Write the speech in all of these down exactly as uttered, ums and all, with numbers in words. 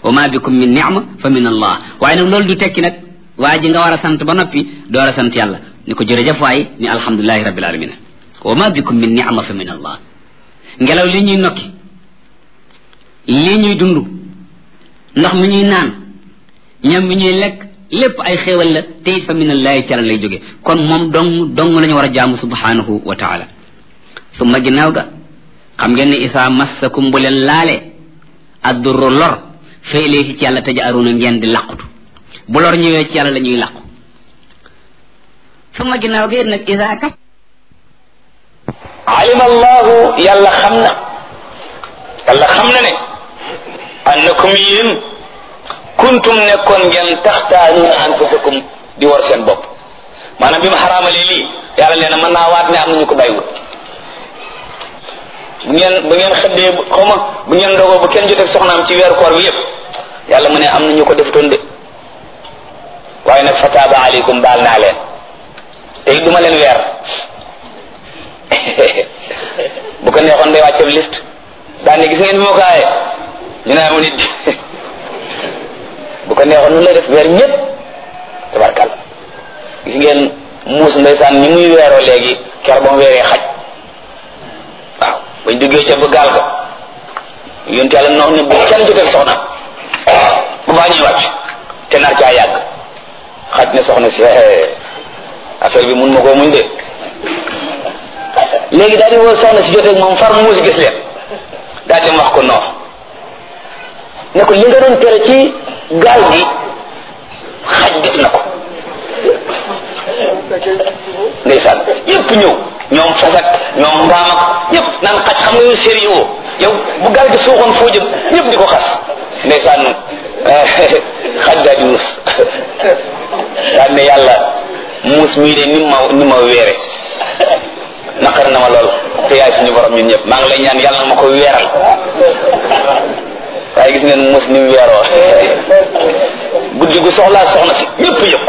wa ma bikum min ni'ma fa min allah waaye nag loolu du tekki nag waa ji nga war a sant ba noppi door a sant yàlla ni ko jërëjëf waay ni alhamdulilahi rabbil alamin wa ma bikum min ni'ma fa min allah ngelaw li ñuy nokki li ñuy dund ndox mi ñuy naan ñam mi ñuy lekk lépp ay xéewal la te it fa min allahi taala lay jóge kon moom dong dong la ñu war a jaamu subhanahu wa taala summa ginnaaw ga xam ngeen ne isa massakum bu leen laale addurru lor fa ilayhi ci yàlla tajaaruna ngeen di làqutu bu lor ñëwee ci yàlla la ñuy làqu summa ginnaaw ga it nag isa kaf alima allahu yàlla xam na yàlla xam na ne annakum yéen kuntum nekkoon ngeen taxtaanuuna anfusakum di war seen bopp maanaam bi ma xaraamalee lii yàlla nee na mën naa waat ne am nañu ko bàyyiwul bu ngeen bu ngeen xëddee xaw ma bu ngeen ndogoo bu kenn jotee soxnaam ci weeru koor bi yëpp yàlla mu ne am nañu ko defutoon de waaye nag fataaba aleykum baal naa leen te it duma leen weer bu ko neexoon day wàcce liste daan ne gis ngeen bi ma ko aaye ñu naa mu nit bu ko neexoon nu lay def weer ñëpp tabarkal gis ngeen muus ndeysaan ñi muy weeroo léegi ker ba mu weeree xaj waaw bañ duggee ca ba gaal ga yonent yàlla nox ne bu kenn jotee soxna bu baa ñuy wàcc te nar caa yàgg xaj ne soxna si affaire bi mun ma koo muñ de léegi daal di woo soxna si jotee moom far muus gis leen daal di wax ko noonu ne ko li nga doon tere ci gaal gi xaj def na ko ndeysaan yëpp ñëw ñoom fasak ñoom mbaam ak ñëpp naan xaj xam nga yow sérieux yow bu gaal gi suuxoon foo jëm ñëpp di ko xas ndeysaan xaj daal di wus daal ne yàlla muus mii de ni ma ni ma weere naqar na ma lool te yaay suñu borom ñun ñëpp maa ngi lay ñaan yàlla na ma ko weeral waaye gis ngeen muus ni mu weeroo guddi gu soxlaa soxna si ñëpp yëpp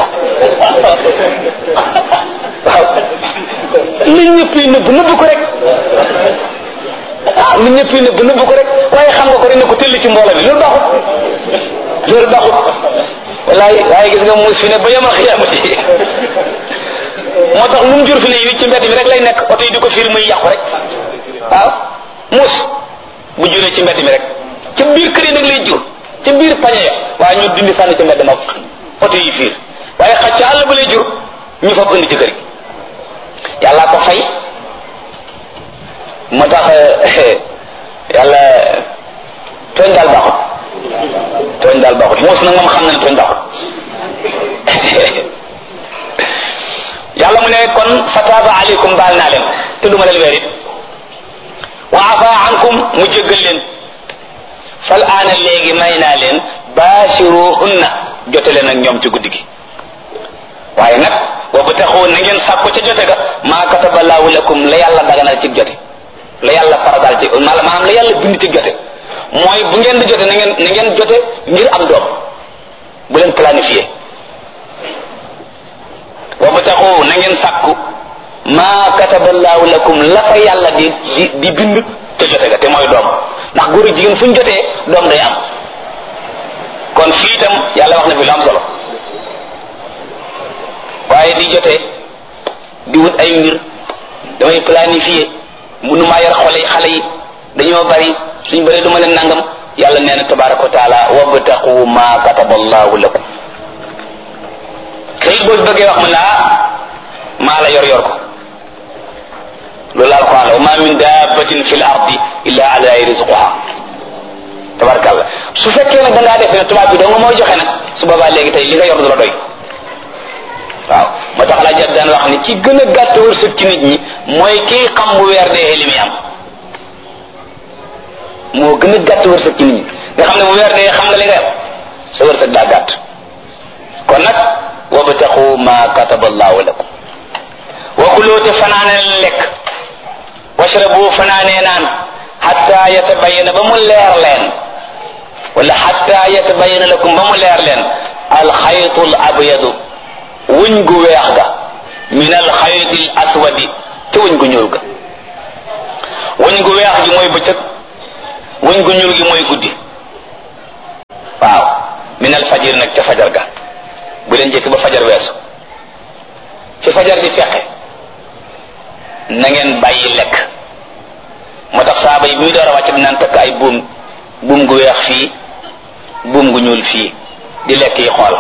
waaw li ñëpp yi nëbb nëbb ko rek ah li ñëpp yi nëbb nëbb ko rek waaye xam nga ko rek ne ko tëll ci mbooloo bi loolu baaxut loolu baaxut wallaay waaye gis nga muus fi ne ba yama xiyaamati moo tax lu mu jur fi ne yi ci mbedd mi rek lay nekk oto yi di ko fiir muy yàqu rek waaw muus bu juree ci mbedd mi rek ca biir kër yi nag lay jur ca biir pañe ya waaye ñu dindi sànni ci mbedd ma oto yi fiir waaye xaj ca àll ba lay jur ñu fa indi ci kër gi yàllaa ko fay moo tax yàlla tooñ daal baaxut tooñ daal baaxut muus nag moom xam na ne tooñ baaxut yàlla mu ne kon fataaba aleykum baal naa leen te duma leen weer it wa afa ankum mu jéggal leen fal aana léegi may naa leen baashiruhunna jote leen ak ñoom ci guddi gi waaye nag wa bataxu na ngeen sàkku ca jote ga maa kataba laahu lakum la yàlla daganal ci jote la yàlla faradal ci maanaam la yàlla bind ci jote mooy bu ngeen di jote na ngeen na ngeen jote ngir am doom bu leen planifié wa bataxu na ngeen sàkku maa kataba laahu lakum la fa yàlla di di di bind ca jote ga te mooy doom ndax góor ak jigéen fu ñu jotee doom day am kon fii itam yàlla wax na fi lu am solo waaye di jotee di wut ay mbir damay planifier mënumaa yor xole xale yi dañoo bari suñ bari du ma leen nangam yàlla nee na tabaraka wa taala wabtaqu ma kataba allahu lakum kayit boo bëggee wax mu laa maa la yor yor ko loolu la alquran la wa ma min dabbatin fil ardi illa ala rizquha tabarakallah su fekkee nag da ngaa def ne tubaab bi doo nga mooy joxe nag su boobaa léegi tey li nga yor du la doy waaw moo tax laa jot daan wax ni ci gën a gàtt wërsëg ci nit ñi mooy kii xam bu weer dee li muy am moo gën a gàtt wërsëg ci nit ñi nga xam ne bu weer dee xam nga li nga am sa wërsëg daa gàtt kon nag wabtaqu ma kataba allahu lakum wa kulu te fanaane lekk washrabu fanaane naan hatta yatabayyana ba mu leer leen wala hatta yatabayyana lakum ba mu leer leen alxaytul abyadu wuñ gu weex ga min alxaytil aswadi te wuñ gu ñuul ga wuñ gu weex gi mooy bëccëg wuñ gu ñuul gi mooy guddi min al fajir nag ca fajar ga bu leen jëkk ba fajar weesu ci fajar di feqe na ngeen bàyyi lekk moo tax saaba yi bi muy door a wàcc bi naan takk ay buum buum gu weex fii buum gu ñuul fii di lekk yi xool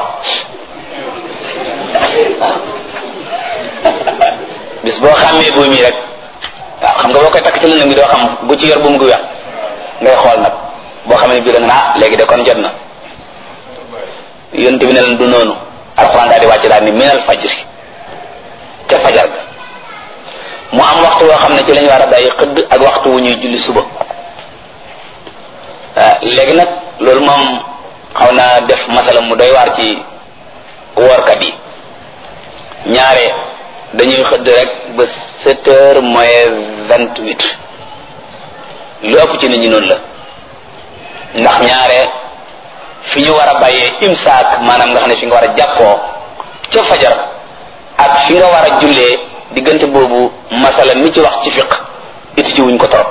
bis boo xàmmee buum yi rek waaw xam nga boo koy takk ci lëndëm gi doo xam bu ci yor buum gu weex ngay xool nag boo xam ne bii da nga ah léegi de kon jot na yonent bi ne leen du noonu alxuraan daal di wàcc daal ni minal fajri ca fajar ga mu am waxtu woo xam ne ci lañu war a bàyyi xëdd ak waxtu wu ñuy julli suba léegi nag loolu moom xaw naa def masala mu doy waar ci woorkat yi ñaare dañuy xëdd rek ba sept heures moins vingt huit lu ëpp ci nit ñi noonu la ndax ñaare fi ñu war a bàyyee imsaak maanaam nga xam ne fi nga war a jàppoo ca fajar ak fi nga war a jullee diggante boobu masala mi ci wax ci fiq iti ji wuñ ko torop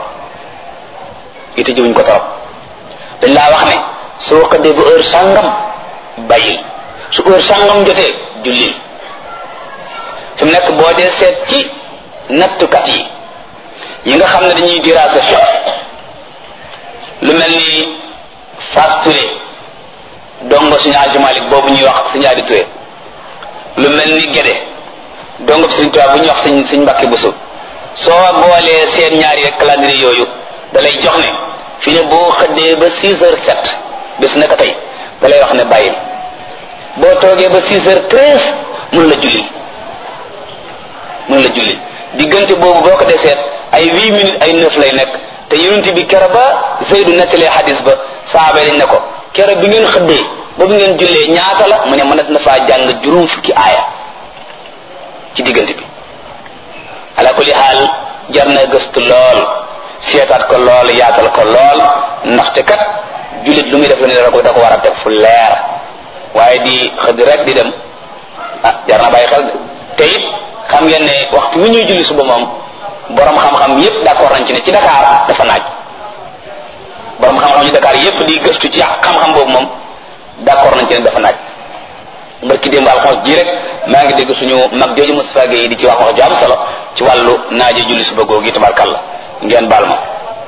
iti ji wuñ ko torop dañ laa wax ne soo xëddee ba heure sàngam bàyyil su heure sàngam jotee jullil fi mu nekk boo dee seet ci nattukat yi ñi nga xam ne dañuy diraasa fiq lu mel ni Fass Touré dongo suñu Aji Malik boobu ñuy wax suñu Adi Touré lu mel ni Gédé dongo suñu tubaab bu ñuy wax suñ suñ Mbàkke Buso soo boolee seen ñaari calendrier yooyu da lay jox ne fi ne boo xëddee ba six heures sept bis naka tey da lay wax ne bàyyil boo toogee ba six heures treize mun la julli mun la julli diggante boobu boo ko dee seet ay huit minutes ay neuf lay nekk te yonent bi kero ba Zeydu nettalee hadis ba saaba dañ ne ko kero bi ngeen xëddee ba bi ngeen jullee ñaata la mu ne mënees na faa jàng juróom fukki aaya ci diggante bi ala kulli xaal jar na gëstu lool seetaat ko lool yaatal ko lool ndaxte kat jullit lu muy def la ne da ko da ko war a teg fu leer waaye di xëdd rek di dem ah jar na bàyyi xel de te it xam ngeen ne waxtu wi ñuy julli suba moom borom xam-xam yépp d'accord nañ ci ne ci Dakar dafa naaj borom xam-xam ci Dakar yépp di gëstu ci xam-xam boobu moom d'accord nañ ci ne dafa naaj barki démb alxames ji rek maa ngi dégg suñu mag jooju Moustapha Gueye di ci wax wax ju am solo ci wàllu naaje julli suba googu tabarkalla ngeen baal ma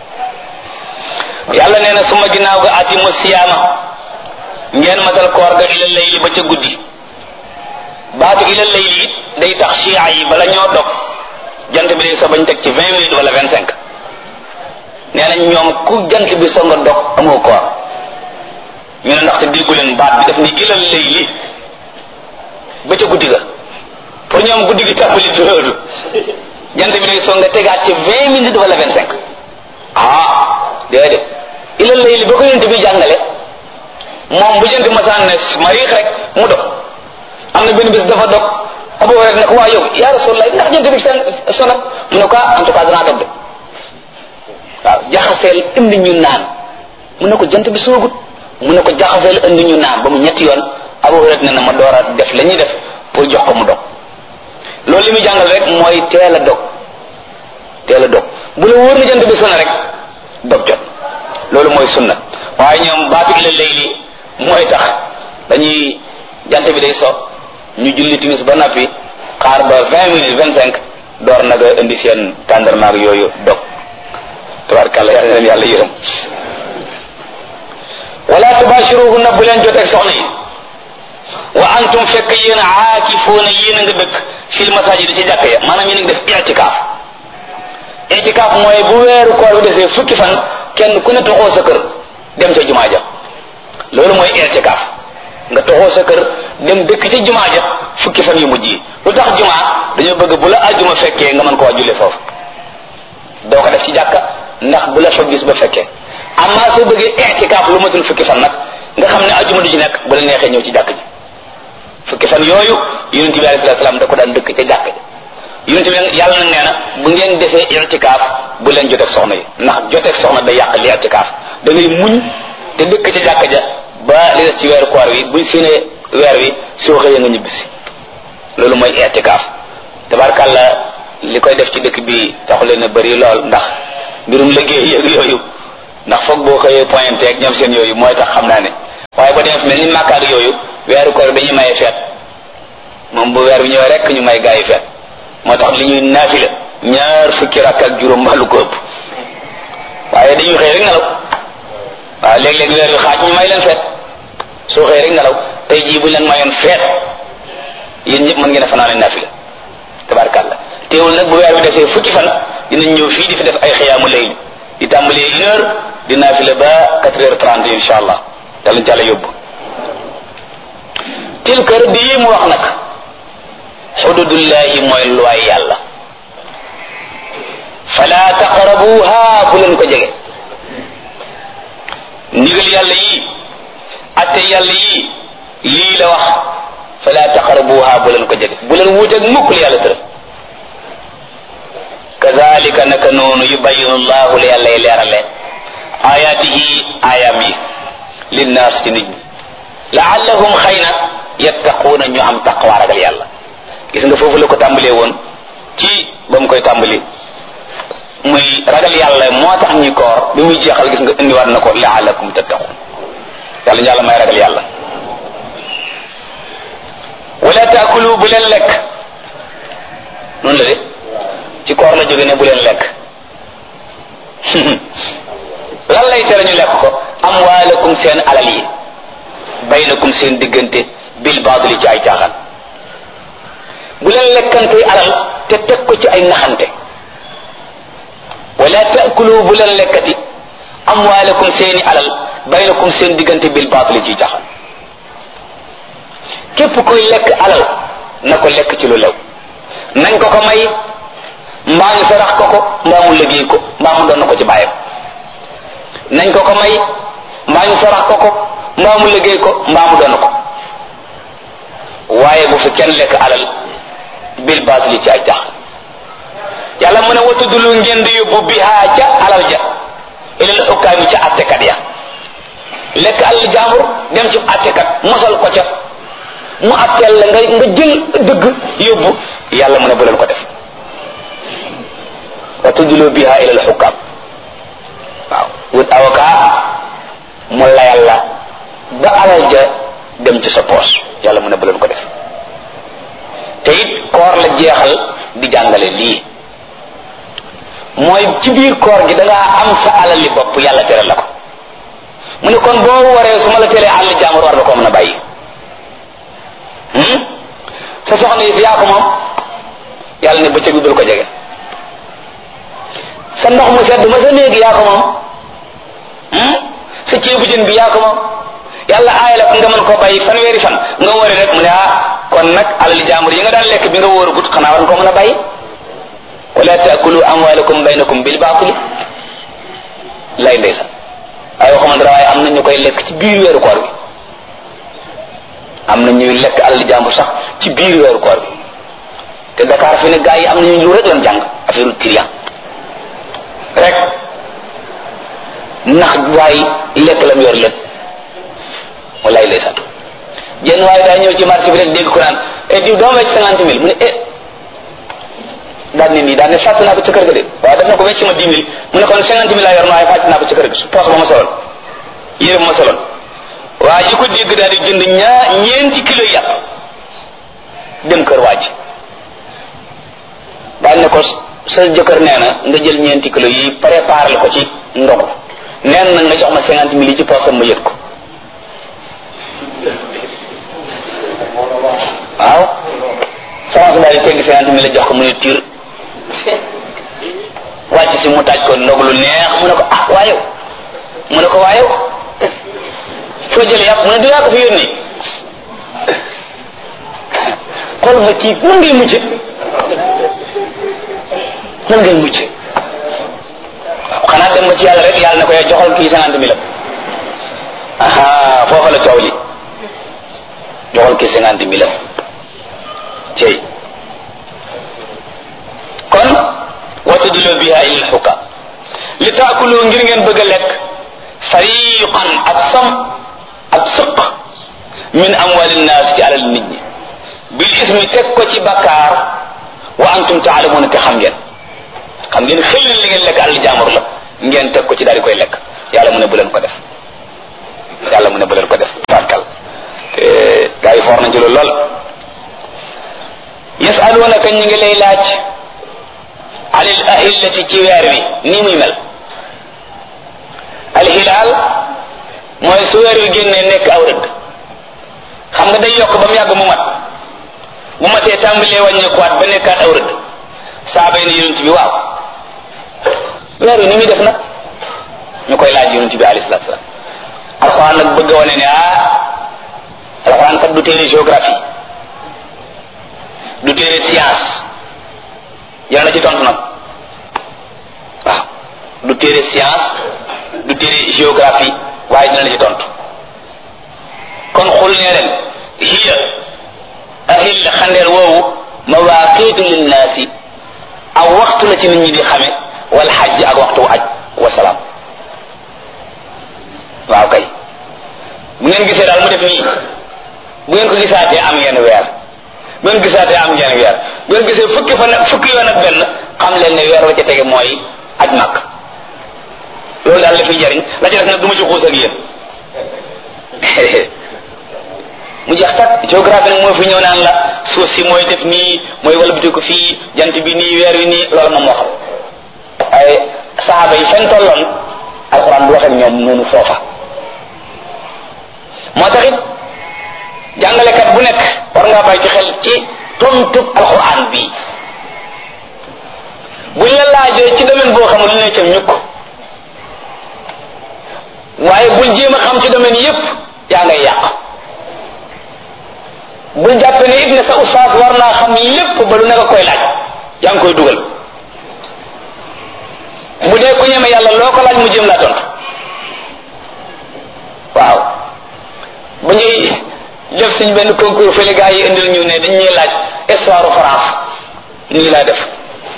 yàlla nee na suma ginnaaw ga atimu siyaama ngeen matal koor ga ila layli ba ca guddi baatu ila layli it day tax chia yi bala ñoo dog jant bi day so bañ teg ci vingt minutes wala vingt cinq nee nañ ñoom ku jant bi so nga dog amoo koor ñu ne ndaxte déggu leen baat bi daf ni ila layli ba ca guddi ga pour ñoom guddi gi tàmbali loolu jant bi day so nga tegaat ci vingt minutes wala vingt cinq ah déedéet ila layli ba ko yent bi jàngale moom bu jant masaan ne mariix rek mu dog am na benn bés dafa dog Abu Hurayra ne ko waa yow yaa Rasulullah ndax jant bi seen sonat mu ne ko en tout cas danaa dog de waaw jaxaseel indi ñu naan mu ne ko jant bi soogut mu ne ko jaxaseel indi ñu naan ba mu ñetti yoon Abu Hurayra ne na ma door a def la ñuy def pour jox ko mu dog loolu li muy jàngal rek mooy teel a dog teel a dog bu la wóor na jant bi sona rek dog jot loolu mooy sunna waaye ñoom baatu ila layli mooy tax dañuy jant bi day so ñu julli timis ba nappi xaar ba vingt minutes vingt cinq door naga indi seen tàndarmaag yooyu dog tabarkàlla yàlla leen yàlla yërëm wala tubashiruhunna bu leen joteeg soxna yi wa antum fekk yéen aakifuuna yéen a nga dëkk fil masajid ci jàkk ya maanaam yéen a ngi def i'tikaaf i'tikaaf mooy bu weeru koor bi desee fukki fan kenn ku ne toxoo sa kër dem ca jumaa ja loolu mooy i'tikaaf nga toxoo sa kër dem dëkk ci jumaa ja fukki fan yu mujj yi lu tax jumaa dañoo bëgg bu la ajjuma fekkee nga mën koo julli foofu doo ko def ci jàkka ndax bu la fa gis ba fekkee amma soo bëggee i'tikaaf lu matul fukki fan nag nga xam ne ajjuma du ci nekk bu la neexee ñëw ci jàkk ji fukki fan yooyu yonent bi alayhi salaam da ko daan dëkk ca jàkk ji yonent bi yàlla nag nee na bu ngeen defee i'tikaaf bu leen joteeg soxna yi ndax joteeg soxna day yàq li i'tikaaf da ngay muñ te dëkk ca jàkk ja ba li des ci weeru koor wi buñ séenee weer wi soo xëyee nga ñibbisi loolu mooy i'tikaaf tabarkàlla li koy def ci dëkk bi taxu leen a bëri lool ndax mbirum liggéey yëg yooyu ndax foog boo xëyee pointé ak ñoom seen yooyu mooy tax xam naa ne waaye ba demee mel ni Makka ak yooyu weeru koor bi ñu maye feet moom bu weer bi ñëwee rek ñu may gaa yi feet moo tax li ñuy naafila ñaar fukki rakk ak juróom mbaa lu ko ëpp waaye dañuy xëy rek nelaw waaw léeg-léeg weer bi xaaj ñu may leen feet soo xëy rek nelaw tey jii buñ leen mayoon feet yéen ñëpp mën ngeen a fanaan naafila tabarkàlla teewul nag bu weer bi defee fukki fan dinañ ñëw fii di fi def ay xiyaamu layl di tàmbalee une heure di naafila ba quatre heures trente insha allah yàlla ci yàlla yóbbu tilkër di mu wax nag xududullahi mooy luwaay yàlla fala taqrabuha bu leen ko jege ndigal yàlla yi atte yàlla yi lii la wax fala taqrabuha bu leen ko jege bu leen wuuteeg mukk li yàlla tëral kazalika naka noonu yubayinu llahu li yàlla y leerale ayatihi ayam yi linnaas ci nit ñi laallahum xëy na yattaquuna ñu am taqwa ragal yàlla gis nga foofu la ko tàmbalee woon ci ba mu koy tàmbali muy ragal yàlla moo tax ñuy koor bi muy jeexal gis nga indiwaat na ko laallakum tattaqun yàlla ñu yàlla may ragal yàlla wala taakulu bu leen lekk noonu la de ci koor la jóge ne bu leen lekk lan lay tere ñu lekk ko amwaalakum seen alal yi baynakum seen diggante bil baadili ci ay caaxaan bu leen lekkante alal te teg ko ci ay naxante wala taakulu bu leen lekkati amwaalakum seeni alal baynakum seen diggante bil baadili ci caaxaan képp koy lekk alal na ko lekk ci lu lew nañ ko ko may mbaa ñu sarax ko ko mbaa mu liggéey ko mbaa mu doon na ko ci bàyyam nañ ko ko may mbaa ñu sarax ko ko mbaa mu liggéey ko mbaa mu doon ko waaye bu fi kenn lekk alal bil baatili ci ay tax yàlla mën a watudulu ngeen di yóbbu bihaa ca alal ja ilal xukkaami ca attekat ya lekk alal jaambur dem ci attekat mosal ko ca mu atteel la nga nga jël dëgg yóbbu yàlla mën a bu leen ko def wa tudlu biha ila al hukam waaw wut avocat mu layal la ba alal ja dem ci sa poos yàlla mën a bu leen ko def te it koor la jeexal di jàngale lii mooy ci biir koor gi da ngaa am sa alal li bopp yàlla tere la ko mu ne kon boo waree su ma la teree àll jàmbur war nga koo mën a bàyyi sa soxna yi fi yaa ko moom yàlla ne bëccëg bi bul ko jege sa ndox mu sedd ma sa néegi yaa ko moom sa ceebu jën bi yaa ko moom yàlla aay la nga mën koo bàyyi fanweeri fan nga wóore rek mu ne ah kon nag alali jaambur yi nga daan lekk bi nga wóoru gut xanaa war nga koo mën a bàyyi wala taakulu amwalakum baynakum bil baatili lay ndeysaan ay waxuma dara waaye am na ñu koy lekk ci biir weeru koor bi am na ñuy lekk alali jaambur sax ci biir weeru koor bi te Dakar fi ne gaa yi am nañu lu rek lan jàng affaire trian rek ndax waay lekk lam yor lépp wallaay lay sant jenn waaye daa ñëw ci marché bi rek dégg ko naan e diw doo wecc cinquante mille mu ne eh daan ne nii daan ne fàtt naa ko ci kër ga de waaye daf na ko wecc ma dix mille mu ne kon cinquante mille laa yor waaye fàtt naa ko ci kër ga poos ba ma soloon yére ba ma soloon waa ji ko dégg daal di jënd ñaa ñeenti kilo yàpp dem kër waa ji daan ne ko sa jëkkër nee na nga jël ñeenti kilo yi préparé ko ci ndog neen na nga jox ma cinquante mille yi ci poosam ma yët ko waaw sama su daal di tegg cinquante mille jox ko mu ne tiir wàcc si mu taaj ko ndog lu neex mu ne ko ah waayow mu ne ko waayow foo jële yàpp mu ne du yaa ko fi yónni xool ma ci nan ngay mujje nan ngay mujje waaw xanaa dem ba ci yàlla rek yàlla ne ko yow joxal kii cinquante mille aha foofa la coow li joxal kii cinquante mille cey kon watudlu biha ila alxukam li taakulu ngir ngeen bëgg a lekk fariqan ab sam ab sëq min amwali nnaas ci alal nit ñi bil ismi teg ko ci bakkaar wa antum taalamuuna te xam ngeen xam ngeen xëy na li ngeen lekk alal jaamur la ngeen teg ko ci daal di koy lekk yàlla mu ne bu leen ko def yàlla mu ne bu leen ko def barkal solo lool yasalunaka ñu ngi lay laaj anil ahillati ci weer wi nii muy mel alhilaal mooy su weer wi génnee nekk aw rëdd xam nga day yokk ba mu yàgg mu mat bu matee tàmbalee wàññeekuwaat ba nekkaat aw rëdd saaba yi ne yonent bi waaw weer wi ni muy def nag ñu koy laaj yonent bi alayhi salaatu salaam alxuraan nag bëgg a wane ne ah alxuraan kat du téere géographie du téere science yàlla ci tontu nag waaw du téere science du téere géographie waaye dina la ci tontu kon xul nee leen hiya ahil xandeer woowu mawaaqiitu linnaasi aw waxtu la ci nit ñi di xame wal xajj ak waxtu aj wasalaam waaw kay bu ngeen gisee daal mu def nii bu ngeen ko gisaatee am ngeen weer bu ngeen gisaatee am ngeen weer bu ngeen gisee fukki fan fukki yoon ak benn xam leen ne weer wa ca tege mooy aj màkk loolu daal la fiy jariñ la ca def nag du ma ci xuus ak yéen mu jeex tak géographie nag mooy fi ñëw naan la suuf si mooy def nii mooy wala biti ko fii jant bi nii weer wi nii loolu moom moo xam ay saxaaba yi fen tolloon alxuraan du wax ak ñoom noonu foofa moo taxit jàngalekat bu nekk war ngaa bàyyi ci xel ci tontub alxuraan bii buñ la laajee ci domaine boo xamul lu ne ca ñukk waaye bul jéem a xam ci domaine yépp yaa ngay yàq bul jàppe ne it ne sa ustaas war naa xam lépp ba lu nekk koy laaj yaa ngi koy dugal bu dee ku ñeme yàlla loo ko laaj mu jéem laa tontu waaw bu ñuy def suñ benn concours fële gaa yi indil ñu ne dañ ñuy laaj histoire France nii laa def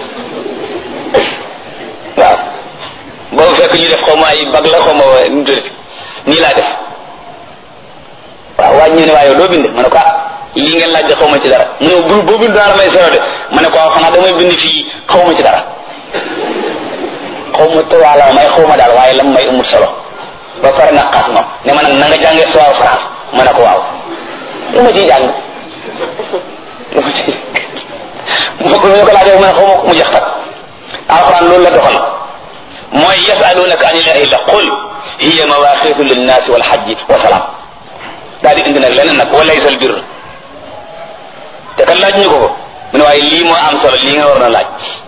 waaw boobu fekk ñu def xaw ma ay bag la xaw ma nu mu tuddati nii laa def waaw waaj ñu ne waaye doo bind ma ne ko lii ngeen laaj de xaw ma ci dara mu ne bu boo bind daal may sero de ma ne ko xanaa damay bind fii xaw ma ci dara xaw ma tuwaala may xaw ma daal waaye lam may amul solo ba pare nag xas ma ne ma nag na nga jàngee histoire France ma ne ko waaw lu ma ciy jàng lu ma ci mu ko ñu ko laajee ma ne xaw ma mu jeex tak alxuraan loolu la doxal mooy yasalunaka anil ahilla qul hiya mawaqitu linnaasi wal hajji wa salaam daal di indi nag leneen nag wa laysa al birr te kan laaj ñu ko ko mu ne waaye lii moo am solo lii nga war na laaj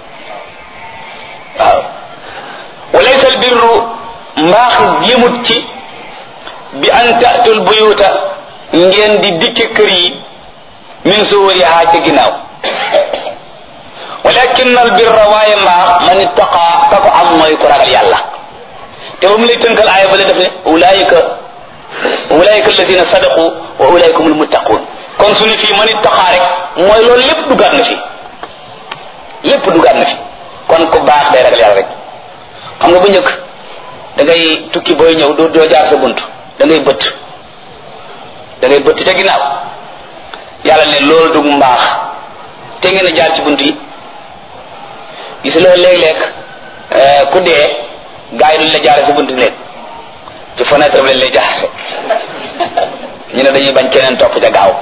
waaw wa laysa al birru mbaax yëmut ci bi an ta'tul buyuta ngeen di dikke kër yi min zuhuriha ca ginnaaw walakin al birra waaye mbaax man ittaqa ka ko am mooy ku ragal yàlla te ba mu lay tënkal aaya ba la def ne ulaayika ulaayika alladina sadaqu wa ulaayika humul muttaqun kon suñu fii man ittaqa rek mooy loolu lépp dugaat na fi lépp dugaat na fi kon ku baax day ragal yàlla rek xam nga bu njëkk da ngay tukki booy ñëw doo doo jaar sa bunt da ngay bëtt da ngay bëtt ca ginnaaw yàlla ne loolu dug mbaax te ngeen a jaar ci bunt yi gis loolu léeg-léeg ku dee gaa yi duñ la jaare sa bunt bi léeg ci fenêtre bi lañ lay jaare ñu ne dañuy bañ keneen topp ca gaaw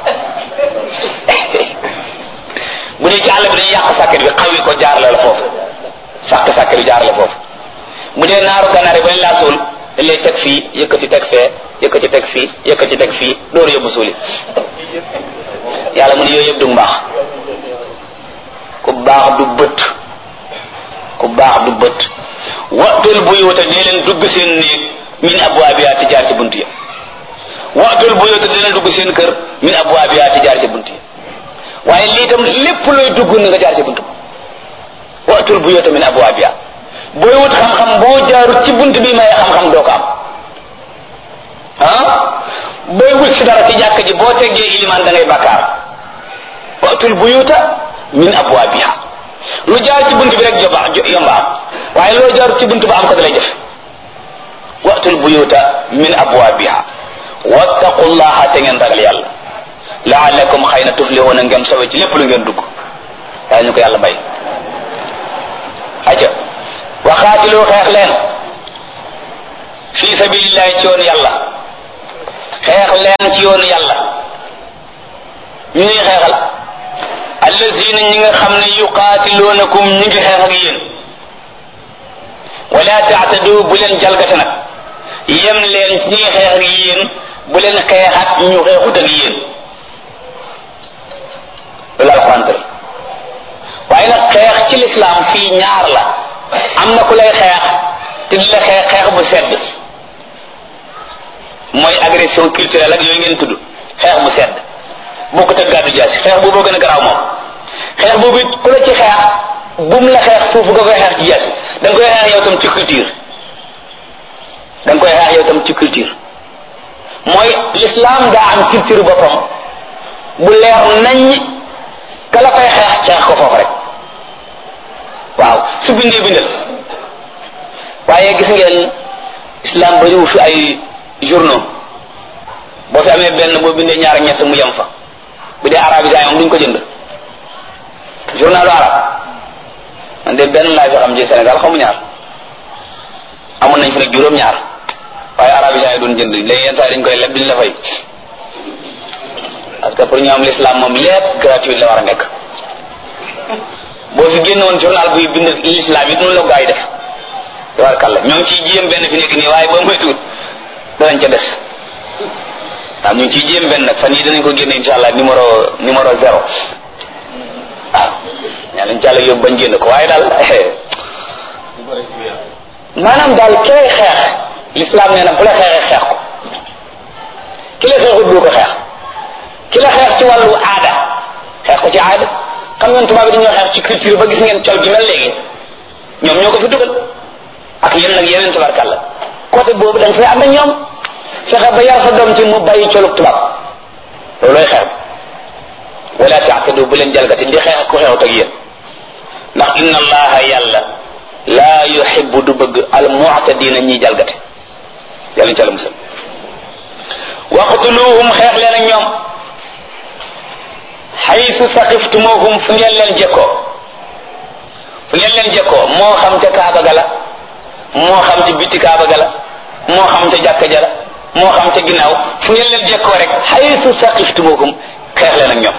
bu dee ci àll bi dañuy yàq sàkket bi xaw yi ko jaar la la foofu sàkk sàkket bi jaar la foofu bu dee naaru ganaar yi ba ñu laa suul dañ lay teg fii yëkkati teg fee yëkkati teg fii yëkkati teg fii dooru yóbbu suuli yàlla mu ne yooyu yëpp du mbaax ku baax du bët ku baax du bët waxtul buyuta dee leen dugg seen néeg min abwaabiha ti jaar ci bunt ya waxtul buyuta dee leen dugg seen kër min abwaabiha ti jaar ci bunt ya waaye lii tam lépp looy dugg na nga jaar ci bunt ba waxtul buyuta min abwaabiha booy wut xam-xam boo jaarut ci bunt bi maye xam-xam doo ko am ah booy wut si dara ci jàkk ji boo teggee ilimaan da ngay bakkaar waxtul buyuta min abwaabiha lu jaar ci bunt bi rek joba yomba am waaye loo jaarut ci bunt ba am ko da lay def waxtul buyuta min abwaabiha wattaqullaha te ngeen ragal yàlla laalakum xëy na tuflihuna ngeen sowe ci lépp lu ngeen dugg daa ñu ko yàlla may aja waxaatilu xeex leen fi sabilillahi ci yoonu yàlla xeex leen ci yoonu yàlla ñu ngi xeexal allazina ñi nga xam ne yuqaatiluunakum ñu ngi xeex ak yéen wala taatadu bu leen jalgate nag yem leen ñi ngi xeex ak yéen bu leen xeexat ñu xeexut ak yéen loolu alquran tëral waaye nag xeex ci lislaam fii ñaar la am na ku lay xeex te di la xeex xeex bu sedd mooy agression culturelle ak yooyu ngeen tudd xeex bu sedd bokkut ak gàddu jaasi xeex boobu gën a garaaw moom xeex boobu it ku la ci xeex bum la xeex foofu nga koy xeex ci jaasi da nga koy xeex yow tam ci culture da nga koy xeex yow tam ci culture mooy l'islam daa am culture boppam bu leer nañ ka la fay xeex xeex ko foofu rek waaw su bindee bindal waaye gis ngeen islam bariwu fi ay journaux boo fi amee benn boo bindee ñaar ak ñett mu yem fa bu dee arabisant moom duñ ko jënd journalu arab man de benn laa fi xam ci Sénégal xamu ñaar amoon nañ fi nag juróom ñaar waaye arabisant yi doon jënd léegi yenn saa dañ koy leb duñ la fay parce que pour ñu am l'islam moom lépp gratuit la war a nekk boo fi génnoon journal buy bind l'islam it noonu la gaa yi def tabaarkalla ñoo ngi ciy jéem benn fi nekk nii waaye ba moytuwul danañ ca des waaw ñu ngi ciy jéem benn nag fan yii danañ ko génne insha allah numéro numéro zéro waaw ñaa lañ càlla yóbbu bañ génn ko waaye daal maanaam daal ki lay xeex l'islam nee na bu la xeexee xeex ko ki la xeexut du ko xeex ki la xeex ci wàllu aada xeex ko ci aada xam ngeen tubaab bi dañoo xeex ci culture ba gis ngeen col gi mel léegi ñoom ñoo ko fi dugal ak yenn nag yeneen tabarkàlla côté boobu da nga fay ànd ak ñoom fexe ba yar sa doom ci mu bàyyi colug tubaab loolooy xeex wala taatadu bu leen jalgati di xeex ku xeexut ak yéen ndax inna allaha yàlla laa yuhibbu du bëgg al mu'tadina ñiy jalgate yàlla ci àlla musal waqtuluhum xeex leen ak ñoom xaytu saqiftumuhum fu ngeen leen jekkoo fu ngeen leen jekkoo moo xam ca kaaba ga la moo xam ci biti kaaba ga la moo xam ca jàkka ja la moo xam ca ginnaaw fu ngeen leen jekkoo rek xaytu saqiftumuhum xeex leen ak ñoom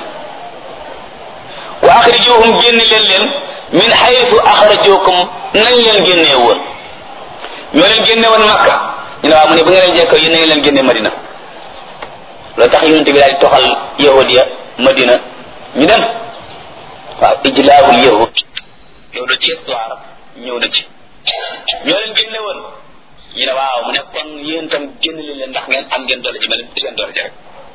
wa axrijuhum génn leen leen min xaytu axrajukum nañ leen génnee woon ñoo leen génne woon Makka ñu ne waaw mu ne bu ngeen leen jekkoo yéen na ngeen leen génne Madina loolu tax yonent bi daal di toxal yahudiya Madina ñu dem waaw ijlaahul yahud yow da ci histoire ñëw na ci ñoo leen génne woon ñu ne waaw mu ne kon yéen tam génn leen leen ndax ngeen am ngeen doole ji mel seen doole ji rek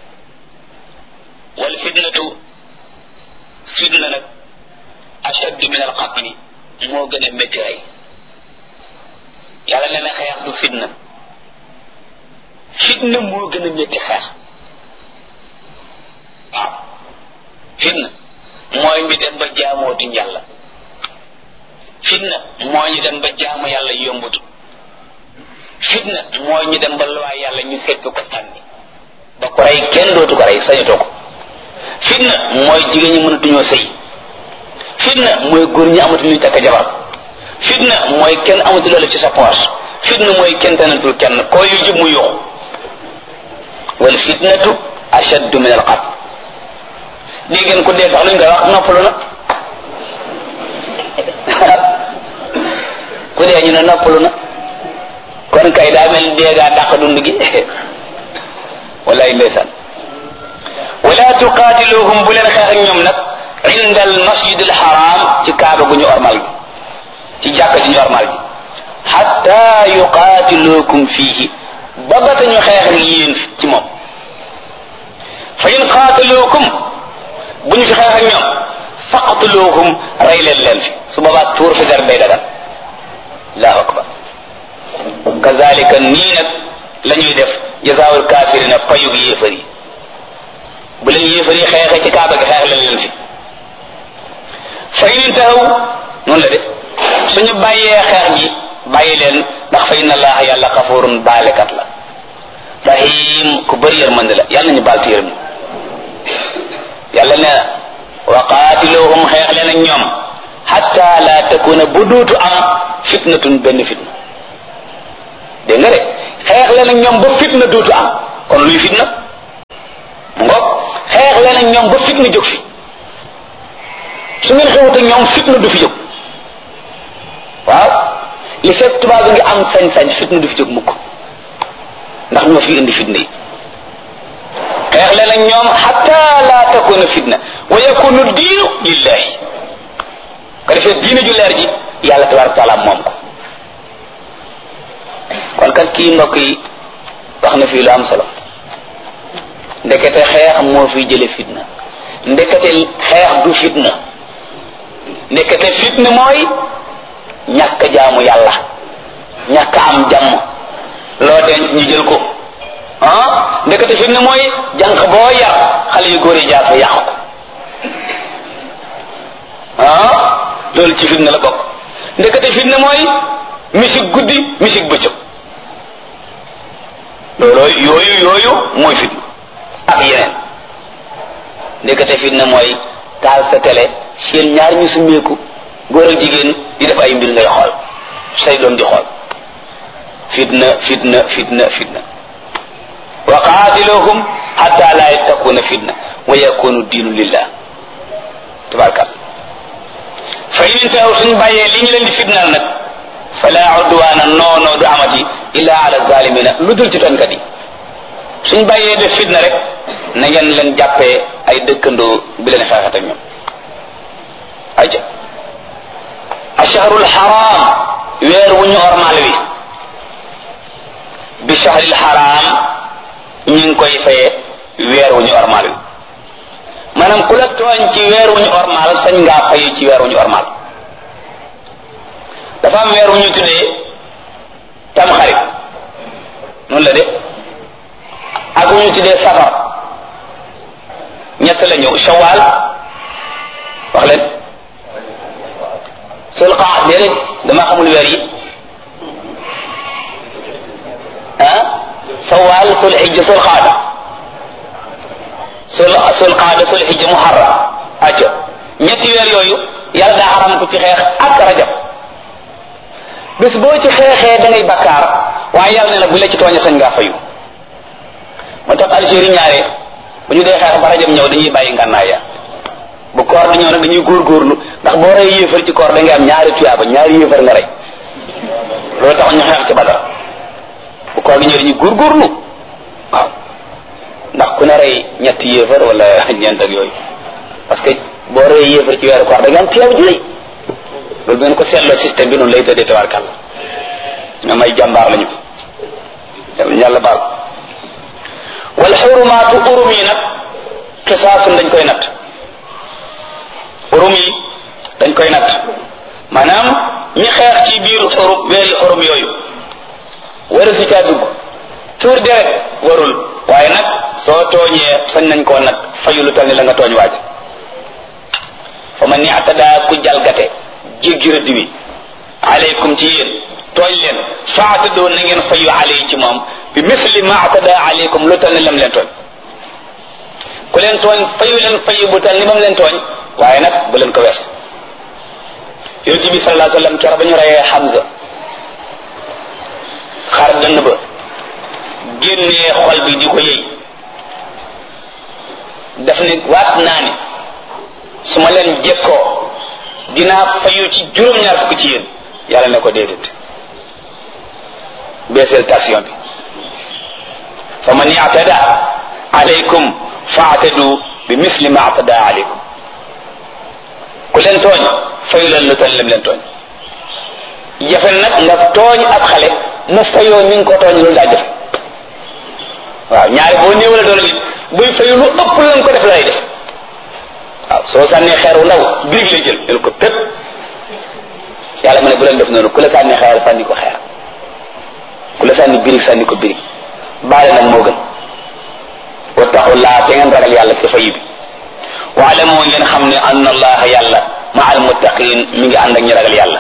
wal fitnatu fitna nag ashaddu min al qatli moo gën a métti rey yàlla nee na xeex du fitna fitna moo gën a métti xeex waaw fitna mooy ñu dem ba jaamootuñ yàlla fitna mooy ñu dem ba jaamu yàlla yombutu fitna mooy ñu dem ba luwaay yàlla ñu seppi ko tànni ba ko rey kenn dootu ko rey sañatoo ko fitna mooy jigéen ñi mënatuñoo sëy fitna mooy góor ñi amatu luñ takk jabar fitna mooy kenn amatu loolu ci sa poche fitna mooy kenn tanatul kenn koo yu jub mu yuxu wal fitnatu ashaddu min al qatl dégg ngeen ko dee sax luñ koy wax noppalu na ku dee ñu ne noppalu na kon kay daa mel dee gaa dàq dund gi wallaay ndeysaan wala tuqaatiluhum bu leen xeex ak ñoom nag inda al masjid al haram ci kaaba gu ñu ormal gi ci jàkka ji ñu ormal gi hatta yuqaatilukum fiihi ba ba ta ñu xeex ak yéen ci moom fa in qaataluukum bu ñu fi xeex ak ñoom faqtuluhum rey leen leen fi su boobaa tuur fi der day dagal allahu akbar kazalika nii nag la ñuy def jazaawul kaafirina payug yéefar yi bu leen yéefar yi xeexee ci kaaba gi xeex leen leen fi fa in intahaw noonu la def suñu bàyyee xeex ji bàyyi leen ndax fa inna allaha yàlla xafurun baalekat la rahim ku bëri yërmande la yàlla ñu baal ci yërëm yàlla nee na wa qaatiluhum xeex leen ak ñoom hatta la takuna bu duutu am fitnatun benn fitna dégg nga de xeex leen ak ñoom ba fitna duutu am kon luy fitna ngoog xeex xeexle nag ñoom ba fitna jóg fi su ngeen xewut ak ñoom fitna du fi jóg waaw li fekk tubaab bi ngi am sañ-sañ fitna du fi jóg mukk ndax ñoo fi indi fitna yi xeexle nag ñoom hatta la takuna fitna wa yakunu diinu lillahi ko defee diine ju leer ji yàlla tabaraka taala moom ko kon kat kii mbokk yi wax na fii lu am solo ndekete xeex moo fiy jële fitna ndekete xeex du fitna ndekete fitna mooy ñàkk jaamu yàlla ñàkk am jàmm loo denc ñu jël ko ah ndekete fitna mooy jànq boo yar xale yu góor yi jaar fa yàqu ah loolu ci fitna la bokk ndekete fitna mooy misik guddi misik bëccëg looloo yooyu yooyu mooy fitna ak yeneen ndekete fitna mooy taal sa télé seen ñaar ñu summeeku góor ak jigéen di def ay mbir ngay xool say doom di xool fitna fitna fitna fitna wa qaatiluhum hatta la yakuna fitna wa yakunu diinu lillah tabarkal fa in intahaw suñ bàyyee li ñu leen di fitnaal nag fala udwaana noonoo du amati illa ala zalimina lu dul ci tonkat yi suñ bàyyee def fitna rek na ngeen leen jàppee ay dëkkandoo bi leen xeexat ak ñoom aja ashahrul haram weer wu ñu ormal wi bi shahril haram ñu ngi koy fayee weer wu ñu ormal wi maanaam ku la tooñ ci weer wu ñu ormal sañ ngaa fayu ci weer wu ñu ormal dafa am weer wu ñu tuddee tamxarit noonu la de ak wu ñu tuddee safar ñett la ñëw shawal wax leen sul qaada déedéet dama xamul weer yi ah shawal sul hijja sul qaada sul sul qaada sul hijja muharram acca ñetti weer yooyu yàlla daa xaram ko ci xeex ak rajab bés boo ci xeexee da ngay bakkaar waaye yàlla ne la bu la ci tooñe sañ ngaa fayu moo tax Algérie ñaare bu ñu dee xeex ba rajab ñëw dañuy bàyyi ngànnaay ya bu koor di ñëw nag dañuy góorgóorlu ndax boo rey yéefar ci koor da ngay am ñaari tuyaaba ñaari yéefar nga rey loolu tax ñu xeex ci Badar bu koor di ñëw dañuy góorgóorlu waaw ndax ku ne rey ñetti yéefar wala ñeent ak yooyu parce que boo rey yéefar ci weeru koor da ngay am tuyaaba ju rëy loolu bu ngeen ko seetloo système bi noonu lay tëddee tabarkàlla ñoom ay jàmbaar lañu dem yàlla baal wal xurumaatu urum yi nag xisaasun dañ koy natt urum yi dañ koy natt maanaam ñi xeex ci biir xurum weeri xurum yooyu waru si caa dugg tuur deret warul waaye nag soo tooñee sañ nañ koo natt fayu lu tal ni la nga tooñ waaj fa man i'tada ku jalgate jéggi rëdd wi aleykum ci yéen tooñ leen faatadoo na ngeen fayu aley ci moom bi misli ma atada aleykum lu tal ni lam leen tooñ ku leen tooñ fayu leen fayu bu tal ni bam leen tooñ waaye nag bu leen ko wees yonent bi sallallahu alayhi wa sallam keroog ba ñu reyee Hamza xar dënn ba génnee xol bi di ko yëy daf ne waat naa ne su ma leen jekkoo dinaa fayu ci juróom-ñaar fukk ci yéen yàlla ne ko déedéet beeseel tension bi fa man i'tada alaykum fa'tadu bi misli ma i'tada alaykum ku leen tooñ fayu leen lu toll lim leen tooñ jafe nag nga tooñ ab xale mu fayoo ni nga ko tooñ loolu daa jafe waaw ñaari boo néewale doole nit buy fayu lu ëpp la nga ko def lay def waaw soo sànnee xeer wu ndaw birig lay jël jël ko pépp yàlla mu ne bu leen def noonu ku la sànni xeer sànni ko xeer ku la sànni birig sànni ko birig baale nag moo gën wattaqullaa te ngeen ragal yàlla ci fayu bi waale moo ngeen xam ne anna allaha yàlla ma al muttaqin mi ngi ànd ak ñi ragal yàlla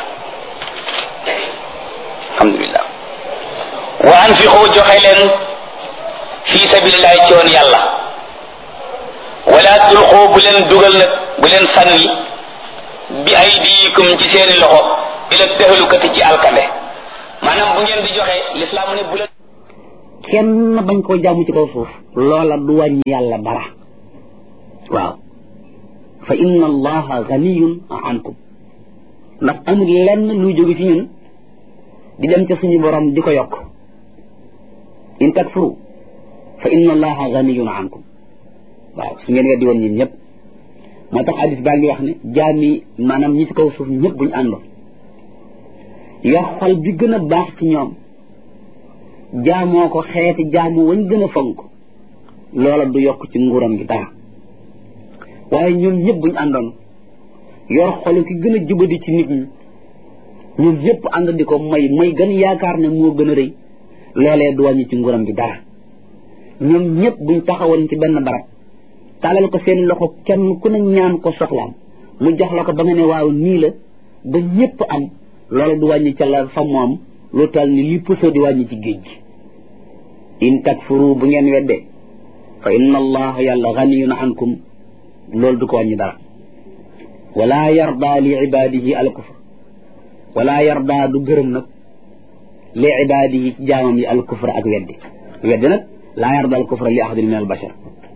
alhamdulillah wa anfiqu joxe leen fi sabilillahi ci yoon yàlla wala tulqu bu leen dugal nag bu leen sànni bi aydikum ci seeni loxo ila tahlukati ci alkande maanaam bu ngeen di joxe l'islam ne bu leen kenn bañ koo jaamu ci kaw suuf loola du wàññi yàlla dara waaw fa inna allaha ganiyun ankum ndax amul lenn luy jóge ci ñun di dem ca suñu borom di ko yokk in takfuru fa inna allaha ganiyun ankum waaw su ngeen weddi woon ñun ñëpp moo tax hadis baa ngi wax ne jaami maanaam ñi ci kaw suuf ñëpp buñu àndoon yor xol bi gën a baax ci ñoom jaamoo ko xeeti jaamu wañ gën a fonk loola du yokk ci nguuram gi dara waaye ñoom ñëpp buñu àndoon yor xolu ki gën a jubadi ci nit ñi ñoom ñëpp ànd di ko may may gën yaakaar ne moo gën a rëy loolee du wàññi ci nguuram gi dara ñoom ñëpp buñ taxawoon ci benn barab taalal ko seen loxo kenn ku ne ñaan ko soxlaam mu jox la ko ba nga ne waaw nii la ba ñëpp am loolu du wàññi ca la fa moom lu tal ni li puso di wàññi ci géej gi in takfuru bu ngeen weddee fa inna allaha yàlla ganiyun ankum loolu du ko wàññi dara wala yarda li ibadihi al kufr wala yarda du gërëm nag li ibadihi ci jaamam yi al kufr ak weddi weddi nag laa yarda al kufra li ahadin min al bashar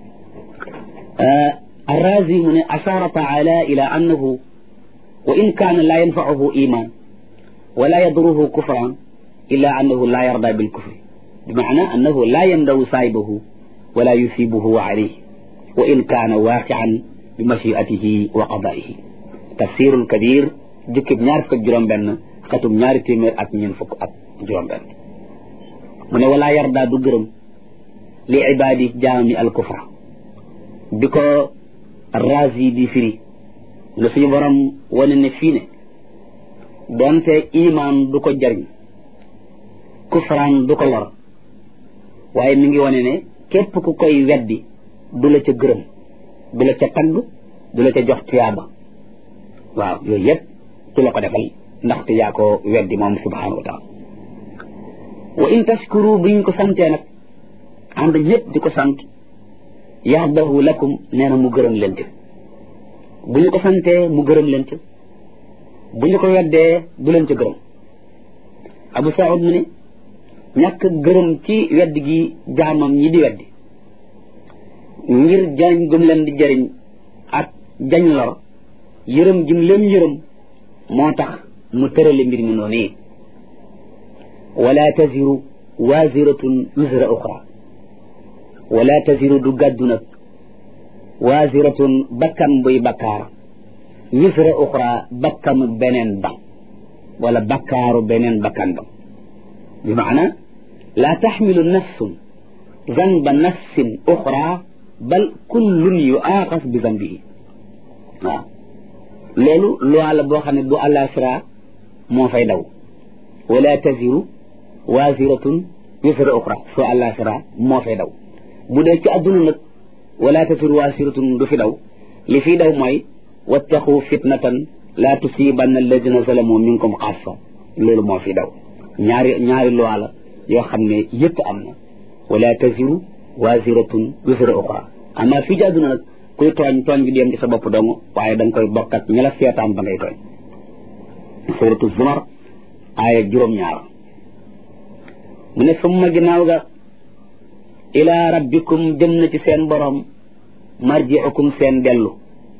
الرازي من أشار تعالى إلى أنه وإن كان لا ينفعه إيمان ولا يضره كفرا إلا أنه لا يرضى بالكفر بمعنى أنه لا يندو صاحبه ولا يثيبه عليه وإن كان واقعا بمشيئته وقضائه تفسير الكبير جكب نار فك جرم بن ختم نار تيمير أك نين فك أك جرم بن من ولا يرضى دجرم لعباده جامع الكفر بكو الرازي دي فري nga suñu borom wane ne fii ne donte iman du ko jariñ kufraan du ko lor waaye mi ngi wane ne képp ku koy weddi du la ca gërëm du la ca tagg du la ca jox tuyaaba waaw yooyu yëpp du la ko defal ndaxte yaa ko weddi moom subhanahu wa taala wa in tashkuru buñ ko santee nag ànd ñëpp di ko sant yardahu lakum nee na mu gërëm leen ci bu ñu ko santee mu gërëm leen ci bu ñu ko weddee du leen ci gërëm Abu Saoud mu ne ñàkk gërëm ci wedd gi jaamam ñi di weddi ngir jariñ gum leen di jariñ ak jañ lor yërëm jim leen yërëm moo tax mu tërale mbir mi noonu yi wala taziru waziratun wizra uxra wala taziru du gàddu nag waziratun bakkan buy bakkaar wizra uxra bakkanu beneen ba wala bakkaaru beneen bakkan ba bi maana la taxmilu nafsun zanba nafsin uxra bal kullun yuaaxas bi zanbihi waaw loolu loi la boo xam ne du àllaaxira moo fay daw wala taziru waziratun wizra uxra soo àllaaxira moo fay daw bu dee ci àdduna nag wala taziru waziratun du fi daw li fi daw mooy wattaqu fitnatan la tusibanna alladina zalamu minkum xaassa loolu moo fi daw ñaari ñaari loi la yoo xam ne yëpp am na wala taziru waziratun wizra uxra ama fii ci àdduna nag kuy tooñ tooñ gi di yem ci sa bopp dong waaye da nga koy bokk ak ña la seetaan ba ngay tooñ suratu zumar aaya juróom-ñaar mu ne summa ginnaaw ga ila rabbikum jëm na ci seen borom marji'ukum seen dellu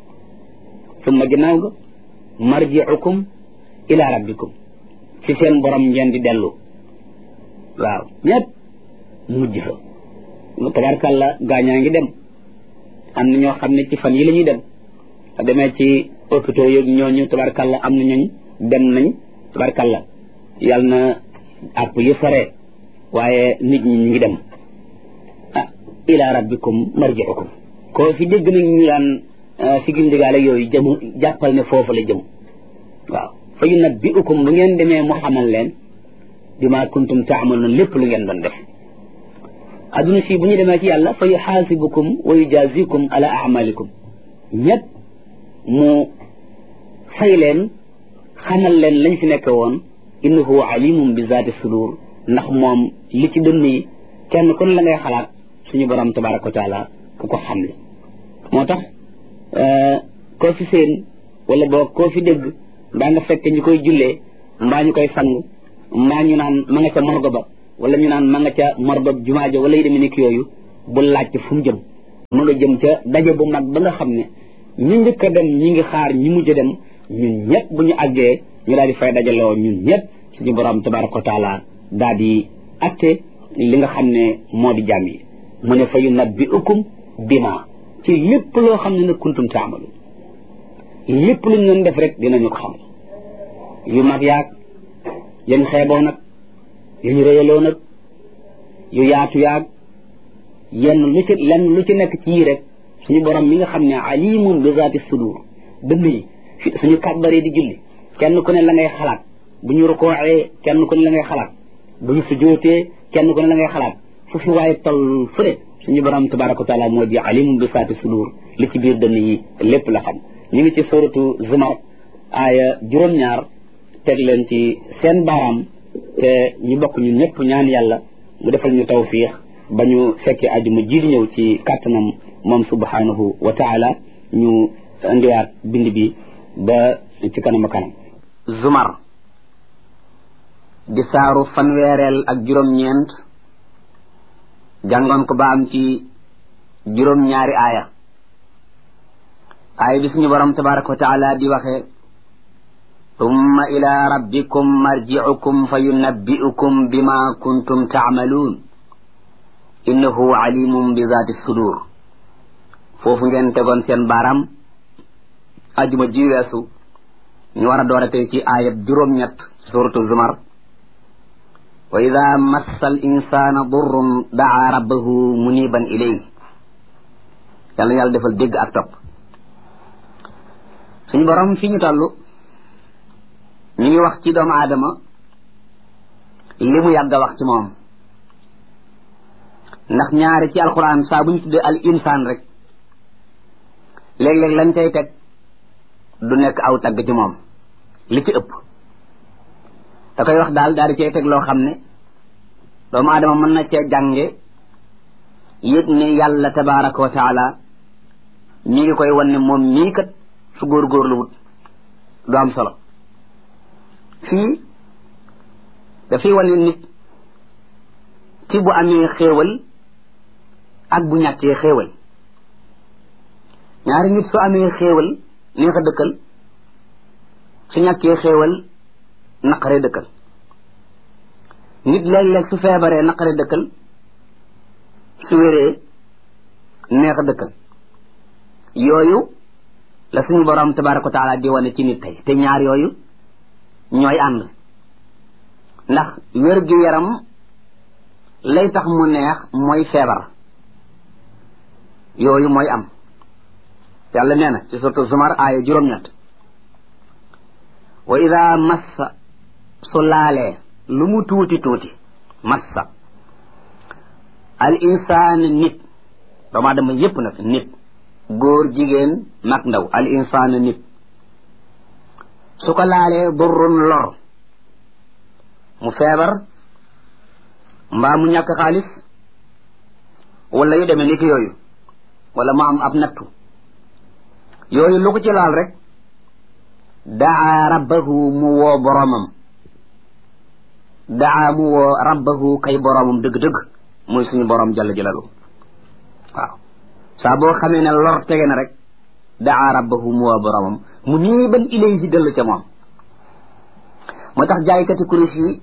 summa ginnaaw ga marji'ukum ila rabbikum ci seen borom ngeen di dellu waaw ñëpp mujj fa tabarkàlla gaañaa ngi dem am na ñoo xam ne ci fan yi la ñuy dem a demee ci hôpitaux yooyu ñooñu tabarkàlla am na ñooñ dem nañ tabarkàlla yàlla na àpp yi sore waaye nit ñi ñu ngi dem ah ila rabbikum marji'ukum koo fi dégg nag ñu daan si gindigaale yooyu jëm jàppal ne foofu la jëm waaw fa yunabbi'ukum bu ngeen demee mu xamal leen bima kuntum ta'malun lépp lu ngeen doon def adduna si bu ñu demee ci yàlla fa yuxaasibukum wa yujazikum ala amalikum ñett mu fay leen xamal leen lañ fi nekk woon innahu alimun bi zaati sudur ndax moom li ci dënn yi kenn kon la ngay xalaat suñu borom tabaraka wa taala ku ko xam la moo tax koo fi seen wala boo koo fi dégg mbaa nga fekk ñu koy jullee mbaa ñu koy sang mbaa ñu naan ma nga ca morgo ba wala ñu naan ma nga ca morgo jumaa ja wala yi demee nekk yooyu bu laajte fu mu jëm mu nga jëm ca daje bu mag ba nga xam ne ñu njëkk a dem ñi ngi xaar ñi mujj dem ñun ñëpp bu ñu àggee ñu daal di fay dajaloo ñun ñëpp suñu borom tabaraka wa taala daal di atte li nga xam ne moo di jàmm yi mu ne fa yunabbi'ukum bima ci lépp loo xam ne nag kuntum taamalu lépp luñ leen def rek dinañu ko xam yu mag yaag yañ xeeboo nag yañ réyaloo nag yu yaatu yaag yenn lu ci lenn lu ci nekk ci yii rek suñu borom mi nga xam ne alimun bi zaati sudur dënn yi fi suñu kàbbaree di julli kenn ku ne la ngay xalaat bu ñu rukooxee kenn ku ne la ngay xalaat bu ñu sujootee kenn ku ne la ngay xalaat fu fi waaye toll fu ne suñu borom tabaraka wa taala moo di alimun bi zaati sudur li ci biir dënn yi lépp la xam ñu ngi ci suratu zumar aaya juróom-ñaar teg leen ci seen baaraam te ñu bokk ñun ñëpp ñaan yàlla mu defal ñu tawfiix ba ñu fekkee ajuma ji di ñëw ci kàttanam moom subhanahu wa taala ñu indiwaat bind bi ba ci kanam a kanam zumar di saaru fanweereel ak juróom-ñeent jàngoon ko ba am ci juróom-ñaari aaya aaya bi suñu borom tabaraka wa taala di waxee tumma ila rabbikum marji'ukum fa yunabbi'ukum bima kuntum ta'maluun innahu alimun bi zaati sudur foofu ngeen tegoon seen baaraam ajuma ji weesu ñu war a doora tey ci aayab juróom-ñett suratu zumar wa ida massa al insana durrun daa rabbahu muniban ilayhi yàlla yàlla defal dégg ak topp suñu borom fi ñu toll ñu ngi wax ci doomu aadama li mu yàgg a wax ci moom ndax ñaari ci alquran saa bu ñu tuddee al insaan rek léeg-léeg lañ cay teg du nekk aw tagg ci moom li ci ëpp da koy wax daal daal di cay teg loo xam ne doomu aadama mën na cee jànge yëg ne yàlla tabaraka wa taala mi ngi koy wan ne moom mii kat su góorgóorlu wut du am solo fii dafay wane nit ci bu amee xéewal ak bu ñàkkee xéewal ñaari nit su amee xéewal neex a dëkkal su ñàkkee xéewal naqare dëkkal nit léeg-léeg su feebaree naqare dëkkal su wéree neex a dëkkal yooyu la suñu borom tabaraka wa taala di wane ci nit tey te ñaar yooyu ñooy ànd ndax wér gi yaram lay tax mu neex mooy feebar yooyu mooy am yàlla nee na ci suratu zumar aaya juróom-ñett wa ida massa su laalee lu mu tuuti tuuti massa al insaan nit doomu aadama yépp nag nit góor jigéen mag ndaw al insaan nit su ko laalee durrun lor mu feebar mbaa mu ñàkk xaalis wala yu demee ni ki yooyu wala mu am ab nattu yooyu lu ko ci laal rek daa rabbahu mu woo boromam daa mu woo rabbahu kay boromam dëgg-dëgg muy suñu borom jalla jalalu waaw saa boo xamee ne lor tege na rek daa rabbahu mu woo boromam mu nii ban ilay si dellu ca moom moo tax jaaykati kurus yi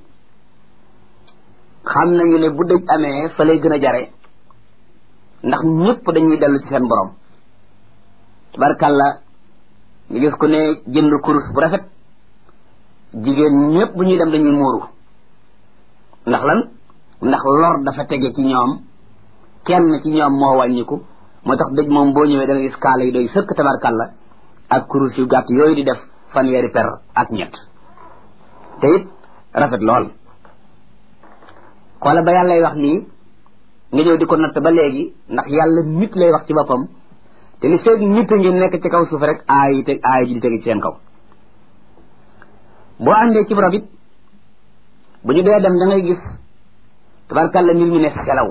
xam nañu ne bu dëj amee fa lay gën a jare ndax ñëpp dañuy dellu ci seen borom tabarkàlla ñu gis ko ne jënd kurus bu rafet jigéen ñëpp bu ñuy dem dañuy muuru ndax lan ndax lor dafa tege ci ñoom kenn ci ñoom moo wàññiku moo tax dëj moom boo ñëwee da nga gis kaala yi doy sëkk tabarkàlla ak kurus yu gàtt yooyu di def fanweeri per ak ñett te it rafet lool xoola ba yàllay wax lii nga ñëw di ko natt ba léegi ndax yàlla nit lay wax ci boppam te li feeg nit a ngi nekk ci kaw suuf rek aay te aay ji di tege ci seen kaw boo àndee ci rob it bu ñu dee dem da ngay gis tabarkàlla mbir ñu ne selaw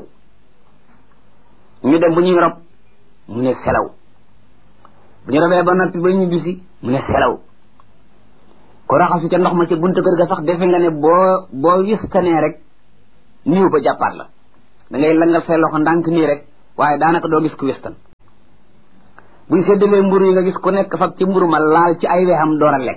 ñu dem bu ñuy rob mu ne selaw bu ñu robee ba noppi ba ñu bisi mu ne selaw ko raxasu ca ndox ma ci buntu kër ga sax defe nga ne boo boo wistanee rek niw ba jàppaat la da ngay langal say loxo ndànk nii rek waaye daanaka doo gis ku westan buñ séddalee mburu yi nga gis ku nekk fab ci mburu ma laal ci ay wexam door a lekk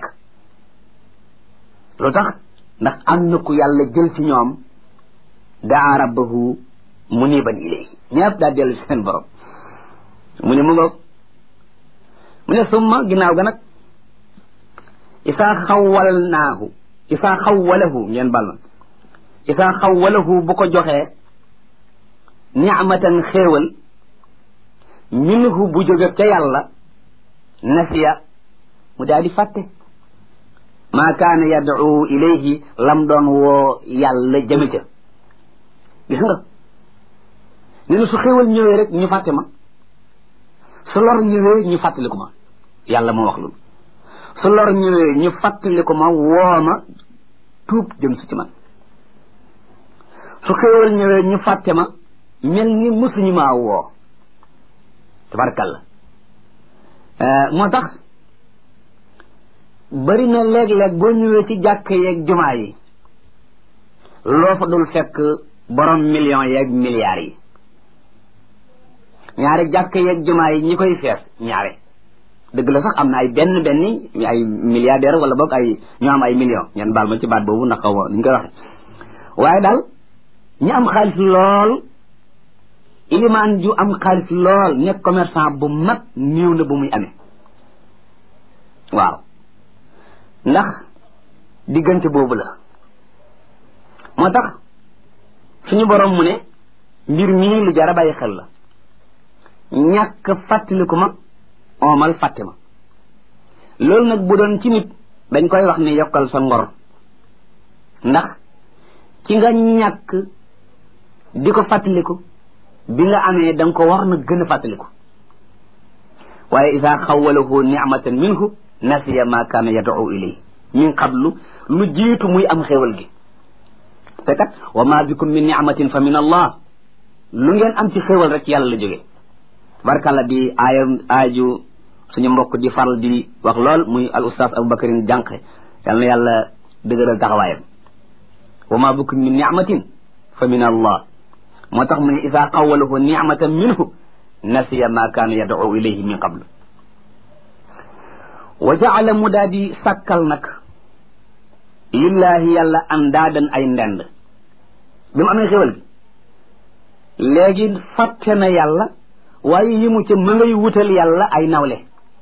lu tax ndax am na ku yàlla jël ci ñoom daa rabbahu muniban ilayhi ñëpp daa dellu seen borom mu ne mu ngoog mu ne summa ginnaaw ga nag isaa xawwalnaahu isaa xawwalahu ngeen bal ma isaa xawwalahu bu ko joxee ni'matan xéewal minhu bu jóge ca yàlla nasiya mu daal di fàtte maa kaana yad'u ilayhi lam doon woo yàlla jëme ca gis nga ne su xéewal ñëwee rek ñu fàtte ma su lor ñëwee ñu fàttaliku ma yàlla moo wax loolu su lor ñëwee ñu fàttaliku ma woo ma tuub jëm si ci man su xéewal ñëwee ñu fàtte ma mel ni musuñu maa woo tabarkalla moo tax bari na léeg-léeg boo ñëwee ci jàkk yeeg jumaa yi loo fa dul fekk borom millions yeeg milliards yi ñaare jàkk yeeg jumaa yi ñi koy fees ñaare dëgg la sax am na ay benn benn ay milliardaire wala boog ay ñoo am ay millions ngeen baal ma ci baat boobu ndax xaw ma ni ñu koy waxe waaye daal ñi am xaalis lool ilimaan ju am xaalis lool nekk commerçant bu mag néew na bu muy amee waaw ndax diggante boobu la moo tax suñu borom mu ne mbir mii lu jar a bàyyi xel la ñàkk fàttaliku ma oomal fàtte ma loolu nag bu doon ci nit dañ koy wax ne yokkal sa ngor ndax ci nga ñàkk di ko fàttaliku bi nga amee da nga ko war na gën a fàttaliku waaye isa xawalahu nicmatan minhu nasiya ma kaana yad'u ilayhi min qablu lu jiitu muy am xéewal gi te kat wa ma bikum min nicmatin fa min allah lu ngeen am ci xéewal rek yàlla la jógee barkalla di aaya aaju suñu mbokk di faral di wax lool muy al ustaas aboubacarin jànqe yal na yàlla dëgëral taxawaayam wa ma bikum min nicmatin fa min allah moo tax mu ne isa xawalahu nicmatan minhu nasiya ma kaana yad'u ilayhi min qablu wa jaala mu daa di sàkkal nag lillahi yàlla andaadan ay ndend bi mu amee xéwal gi léegi fàtte na yàlla waaye yi mu ca ma ngay wutal yàlla ay nawle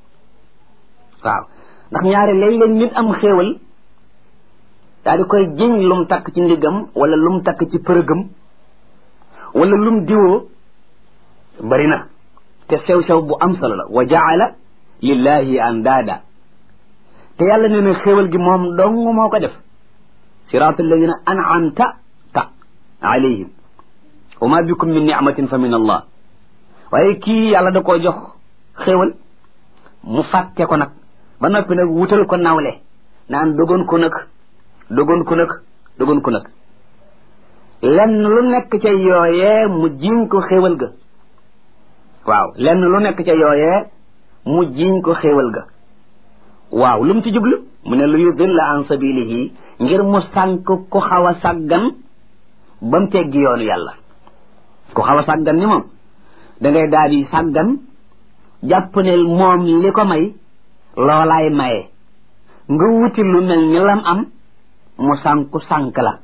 waaw ndax ñaare léeg-léeg nit am xéewal daa di koy jiñ lum takk ci ndigam wala lum takk ci përëgam wala lum diwoo bari na te sew-sew bu am solo la wa jaala lillahi andaada te yàlla nee na xéewal gi moom dong moo ko def siraat alladina an'amta ta alayhim wa ma bikum min ni'matin fa min allah waaye kii yàlla da koo jox xéewal mu fàtte ko nag ba noppi nag wutal ko nawle naan dogoon ko nag dogoon ko nag dogoon ko nag lenn lu nekk ca yooyee mu jiñ ko xéewal ga waaw lenn lu nekk ca yooyee mu jiñ ko xéewal ga waaw lu mu ci jublu mu ne lu yudilla an sabilihi ngir mu sànk ku xaw a sàggan ba mu teggi yoonu yàlla ku xaw a sàggan ni moom da ngay daal di sàggan jàpp ne moom li ko may loolaay maye nga wuti lu mel ni lam am mu sànku sànk la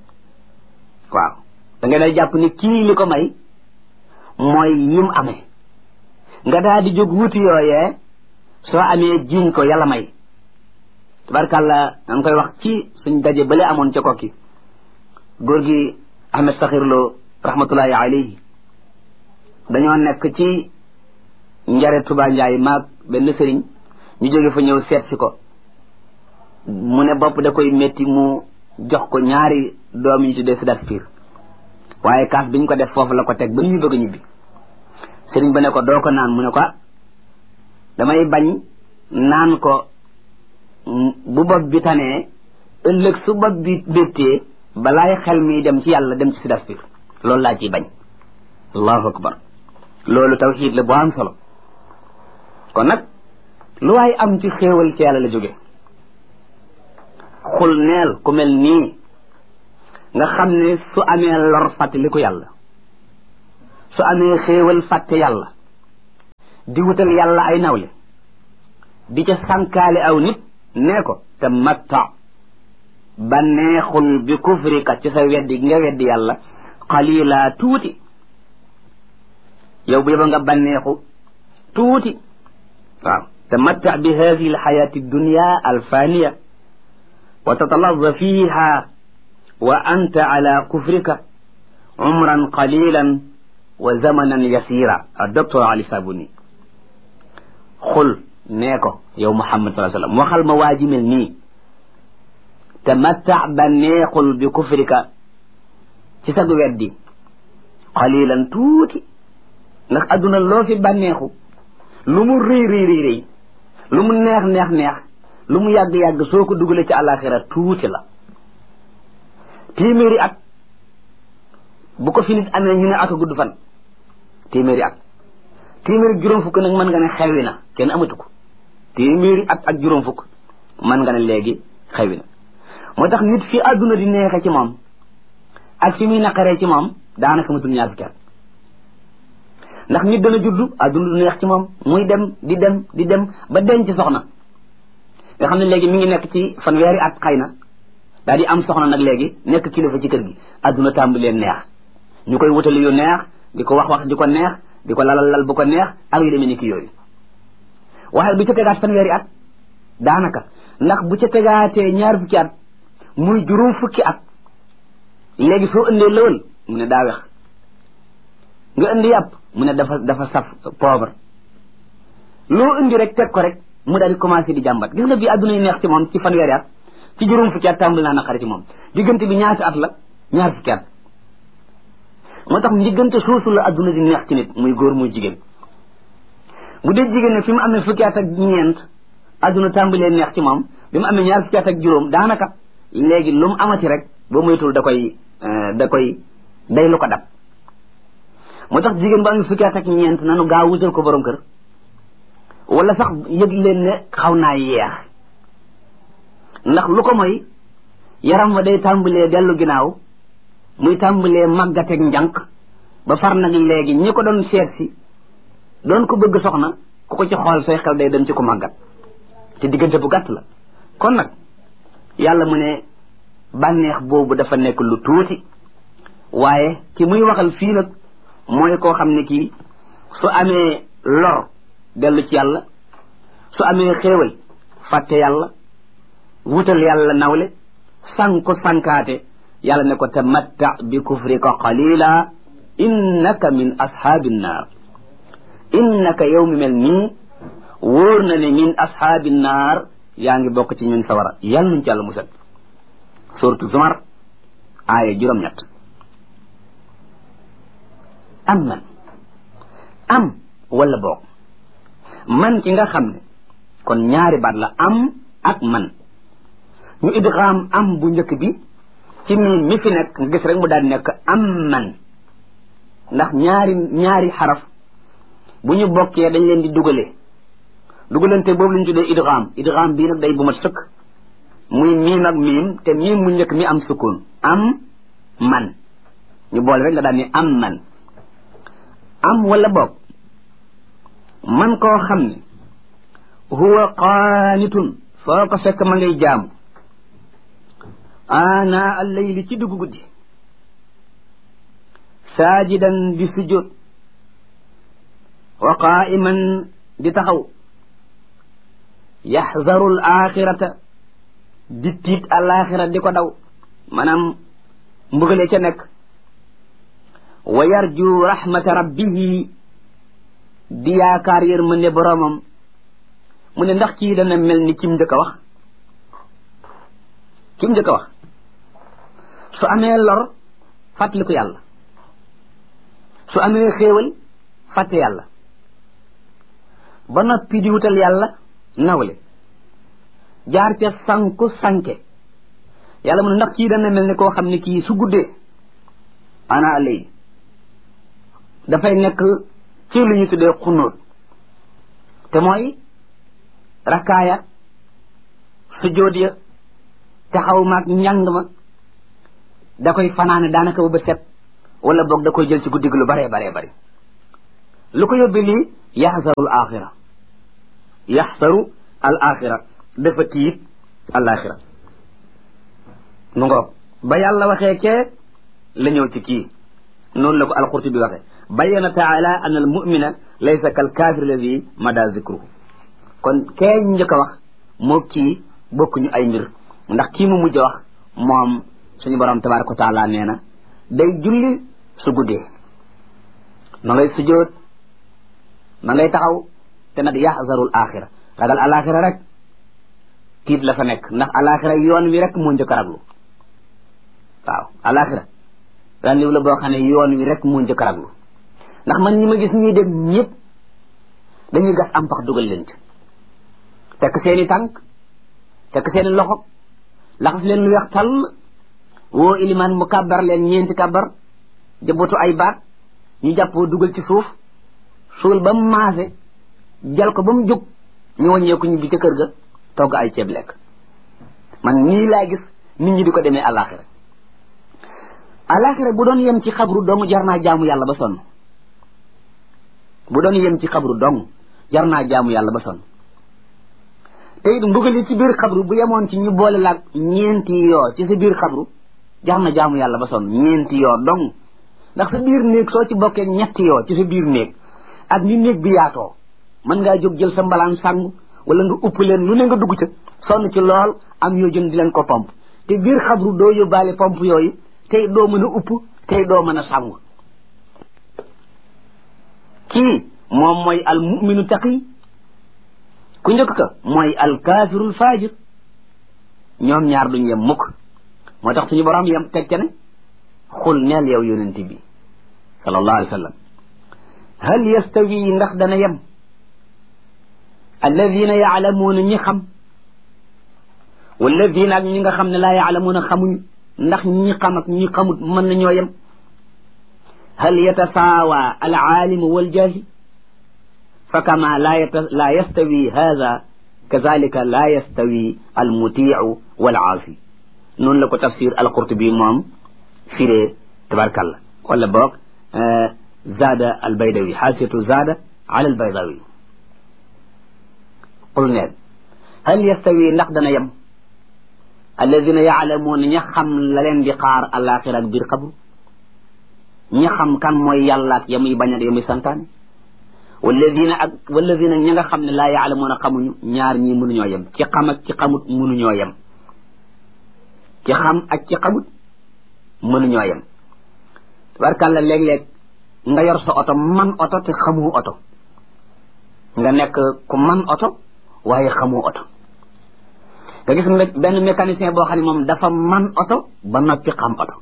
waaw da ngay day jàpp ni kii li ko may mooy yim amee nga daal di jóg wuti yooyee soo amee jiñ ko yàlla may tabarkàlla da nga koy wax ci suñ daje bale amoon ca kokki góor gi Ahmed Sakhir Lo rahmatullahi alayhi dañoo nekk ci njare Tuba Njaay maag benn sëriñ ñu jóge fa ñëw seet si ko mu ne bopp da koy métti mu jox ko ñaari doom yi ñu tuddee Sidaspir waaye kaas biñ ko def foofu la ko teg ba ñuy bëgg a ñibbi sëriñ ba ne ko doo ko naan mu ne ko damay bañ naan ko bu bopp bi tanee ëllëg su bopp bi béttee balaay xel mi dem ci yàlla dem ci Sidaspir loolu laa ciy bañ allahu akbar loolu tawxiid la bu am solo kon nag lu waay am ci xéewal ci yàlla la jóge xul neel ku mel nii nga xam ne su amee lor fàttaliku yàlla su amee xéewal fàtte yàlla di wutal yàlla ay nawle di ca sànkaale aw nit nee ko tamatta banneexul bi kufrika ci sa weddi nga weddi yàlla qalila tuuti yow bu yeba nga banneexu tuuti waaw tamatta bi hadihi alxayati dunya alfaniya wa tatalazza fiha wa anta ala kufrika umran qalilan wa zamanan yasira docteur Ali Sabuni xul nee ko yow Muhammad sallallahu alayhi wa sallam waxal ma waa ji mel nii tamatta banneexul bi kufrika ci sag weddi qalilan tuuti ndax adduna loo fi bànneexu lu mu rëy rëy rëy rëy lu mu neex neex neex lu mu yàgg-yàgg soo ko dugalee ci àllaaxira tuuti la téeméeri at bu ko fi nit amee ñu ne ak a gudd fan téeméeri at téeméeri juróom fukk nag mën nga ne xewi na kenn amatu ko téeméeri at ak juróom fukk mën nga ne léegi xewi na moo tax nit fi adduna di neexee ci moom ak fi muy naqaree ci moom daanaka matul ñaar fukki at ndax nit dana juddu adduna du neex ci moom muy dem di dem di dem ba denc soxna nga xam ne léegi mi ngi nekk ci fanweeri at xëy na daal di am soxna nag léegi nekk kilifa ci kër gi adduna tàmbalee neex ñu koy wutali yu neex di ko wax wax di ko neex di ko lalal lal bu ko neex ak yu demee ni ki yooyu waaye bu ca tegaat fanweeri at daanaka ndax bu ca tegaatee ñaar fukki at muy juróom fukki at léegi soo indee lëwal mu ne daa wex nga indi yàpp mu ne dafa dafa saf poobar loo indi rek teg ko rek mu daal di commencé di jàmbat gis nga bii adduna yi neex ci moom ci fanweeri at ci juróom fukki at tàmbali naa naqari ci moom diggante bi ñaati at la ñaar fukki at moo tax diggante soosu la adduna di neex ci nit muy góor muy jigéen bu dee jigéen ne fi mu amee fukki at ak ñeent adduna tàmbalee neex ci moom bi mu amee ñaar fukki at ak juróom daanaka léegi lu mu amati rek boo moytul da koy da koy day lu ko dab moo tax jigéen bu amee fukki at ak ñeent nanu gaaw wutal ko borom kër wala sax yëg leen ne xaw naa yeex ndax lu ko mooy yaram wa day tàmbalee dellu ginnaaw muy tàmbalee màggateeg njànq ba far nag léegi ñi ko doon seet si doon ko bëgg soxna ku ko ci xool say xel day dem ci ko màggat te diggante bu gàtt la kon nag yàlla mu ne bànneex boobu dafa nekk lu tuuti waaye ki muy waxal fii nag mooy koo xam ne kii su amee lor dellu ci yàlla su amee xéewal fàtte yàlla wutal yàlla nawle sànku sànkaate yàlla ne ko tamatta bi kufrika qalila innaka min ashaabin naar innaka yow mi mel nii wóor na ne min ashaabin naar yaa ngi bokk ci ñun sawara yàlla nuñ ci yàlla musal suratu zumar aaya juróom-ñett am man am wala boog man ci nga xam ne kon ñaari baat la am ak man ñu idgham am bu njëkk bi ci miin mi fi nekk nga gis rek mu daal di nekk am man ndax ñaari ñaari xaraf bu ñu bokkee dañ leen di dugalee dugalante boobu lañ tuddee idgham idgham bii nag day bu mat sëkk muy miim ak miim te miim mu njëkk mi am sukun am man ñu boole rek nga daal ni am man am wala boog man koo xam ne huwa qaanitun foo ko fekk ma ngay jaamu ana allayli ci dugg guddi saajidan di sujjóot wa qaa'iman di taxaw yaxzaru al axirata di tiit alaxira di ko daw maanaam mbugale ca nekk wa yarju rahmata rabbihi di yaakaar yërmande boromam mu ne ndax kii dana mel ni kim njëkk a wax kim njëkk a wax su amee lor fàttaliku yàlla su amee xéewal fàtte yàlla ba noppi di wutal yàlla nawle jaar ca sanku sanke yàlla mu ne ndax kii dana mel ni koo xam ne kii su guddee ana lay dafay nekk ci lu ñu tuddee xunóot te mooy rakkaaya sujjóot ya taxaw maag njàng ma da koy fanaane daanaka ba bët set wala boog da koy jël ci guddi gi lu baree baree bari lu ko yóbbi lii yaxsaru al axira yaxsaru al axira dafa tiit al axira mu ngoog ba yàlla waxee kee la ñëw ci kii noonu la ko al-Qurtubi waxee bayyana taala an al mumina laysa kal kaafir alladi mada zikruhu kon kee ñu njëkk a wax moo kii bokkuñu ay mbir ndax kii mu mujj wax moom suñu borom tabaraka wa taala nee na day julli su guddee ma ngay sujjóot ma ngay taxaw te nag yaxzarul axira ragal alaxira rek tiit la fa nekk ndax alaxira yoon wi rek moo njëkk a raglu waaw alaxira rendez-vous la boo xam ne yoon wi rek moo njëkk a raglu ndax man ñi ma gis ñuy dem ñëpp dañuy gas am pax dugal leen ci tekk seeni tànk tekk seeni loxo laxas leen lu weex tàll woo ilimaan mu kàbbar leen ñeenti kàbbar jëbbatu ay baat ñu jàppoo dugal ci suuf suul ba mu maase jal ko ba mu jóg ñu wàññeeku ñu bi ca kër ga togg ay ceeb lekk man nii laa gis nit ñi di ko demee alaxira alaxira bu doon yem ci xabru dong jar naa jaamu yàlla ba sonn bu doon yem ci xabru dong jar naa jaamu yàlla ba sonn te it mbugal yi ci biir xabru bu yemoon ci ñu boole laag ñeenti yoo ci sa biir xabru jar na jaamu yàlla ba sonn ñeenti yoo dong ndax sa biir néeg soo ci bokkee ñetti yoo ci sa biir néeg ak ni néeg bi yaatoo mën ngaa jóg jël sa mbalaan sàngu wala nga upp leen lu ne nga dugg ca sonn ci lool am yoo jën di leen ko pomp te biir xabru doo yóbbaale pomp yooyu tey doo mën a upp tey doo mën a sàngu kii moom mooy al muminu taqi ku njëkk ka mooy al kaafirul faajir ñoom ñaar duñ yem mukk moo tax suñu borom yem teg ca ne xul neel yow yonent bi sallallahu alayhi wa sallam hal yastawi ndax dana yem alladina yaalamuuna ñi xam walladina ak ñi nga xam ne laa yaalamuuna xamuñu ndax ñi xam ak ñi xamut mën nañoo yem hal yatasaawa al aalimu wal jaahil fa kama laa yastawi hada kazalika laa yastawi al mutiicu wal aasi noonu la ko tafsir al qurtubi moom firee tabarkalla wala boog zaada al baydawi xaasiyatu zaada ala al baydawi qul neen hal yastawi ndax dana yem alladina yaalamuuna ña xam la leen di xaar alaxira ak biir xabru ña xam kan mooy yàlla ak ya muy bañ a ya muy santaane walladina ak walladina ña nga xam ne laa yaalamuuna xamuñu ñaar ñii mënuñoo yem ci xam ak ci xamut mënuñoo yem ci xam ak ci xamut mënuñoo yem tabarkàlla léeg-léeg nga yor sa oto man oto te xamoo oto nga nekk ku man oto waaye xamoo oto nga gis benn mécanicien boo xam ne moom dafa man oto ba noppi xam oto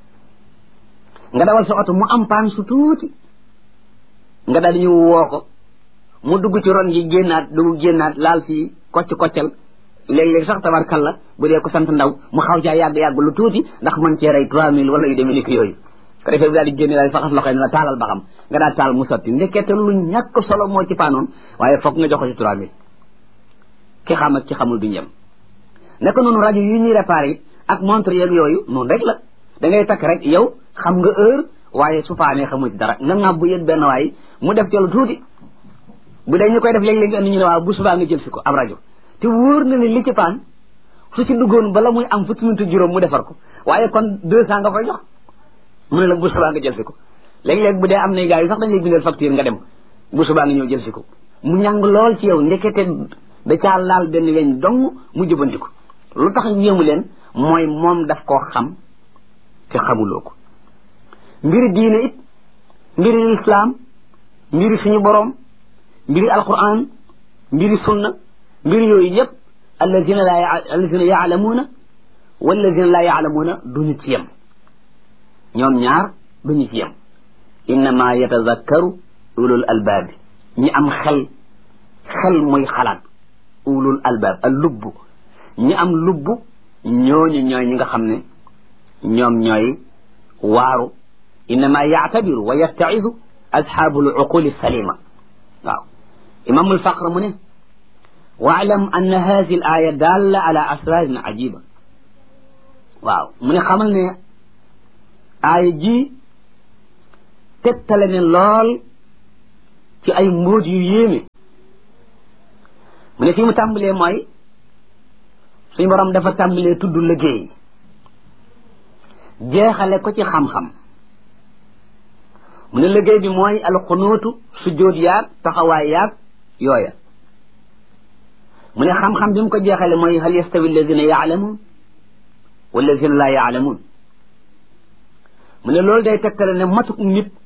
nga dawal sa oto mu am paan su tuuti nga daal di ñu woo ko mu dugg ci ron gi génnaat dugg génnaat laal fii kocc koccal léeg-léeg sax tabarkalla bu dee ko sant ndaw mu xaw caa yàgg-yàgg lu tuuti ndax mën cee rey trois mille wala yu demee ni ko yooyu ko defee bi daal di génne daal di faxas loxo ne la taalal ba xam nga daal taal mu sotti ndekete lu ñàkk solo moo ci paanoon waaye foog nga jox ko ci trois mille ki xam ak ki xamul duñ yem naka noonu rajo yi ñuy réparé ak montre yeeg yooyu noonu rek la da ngay takk rek yow xam nga heure waaye su paanee xamul ci dara nga ŋàb bu yët benn waay mu def ci lu tuuti bu dee ñu koy def léeg-léeg andi ñu ne waaw bu subaa nga jël si ko am rajo te wóor na ne li ci paan su ci duggoon bala muy am fukki minute juróom mu defar ko waaye kon deux cent nga koy jox mu ne la bu subaa nga jël si ko léeg-léeg bu dee am nay gars yi sax dañ lay bindal facture nga dem bu subaa nga ñëw jël si ko mu ñàng lool ci yow ndekete da caa laal benn weñ dong mu jëbanti ko lu tax yéemu leen mooy moom daf koo xam te xamuloo ko mbiri diine it mbiri lislaam mbiri suñu boroom mbiri alquran mbiri sunna mbiri yooyu yëpp alladina la alladina yaalamuuna walladina laa yaalamuuna duñu ci yem ñoom ñaar duñu ci yem innama yatazakkaru ulul albaabi ñi am xel xel muy xalaat ulul albaab al lubb ñi am lubb ñooñu ñooy ñi nga xam ne ñoom ñooy waaru innama yaatabiru wa yattaizu asxaabu luquli salima waaw imam alfaqr mu ne waalam anna hadi al aya dalla ala asrarin ajiba waaw mu ne xamal ne aaya ji tegtale ne lool ci ay mbóot yu yéeme mu ne fi mu tàmbalee mooy suñu borom dafa tàmbalee tudd liggéey jeexale ko ci xam-xam mu ne liggéey bi mooy alxunuutu sujjóot yaag taxawaay yaag yooya mu ne xam-xam bi mu ko jeexale mooy hal yastawi alladina yaalamuun walladina laa yaalamuun mu ne loolu day tegtale ne matuk nit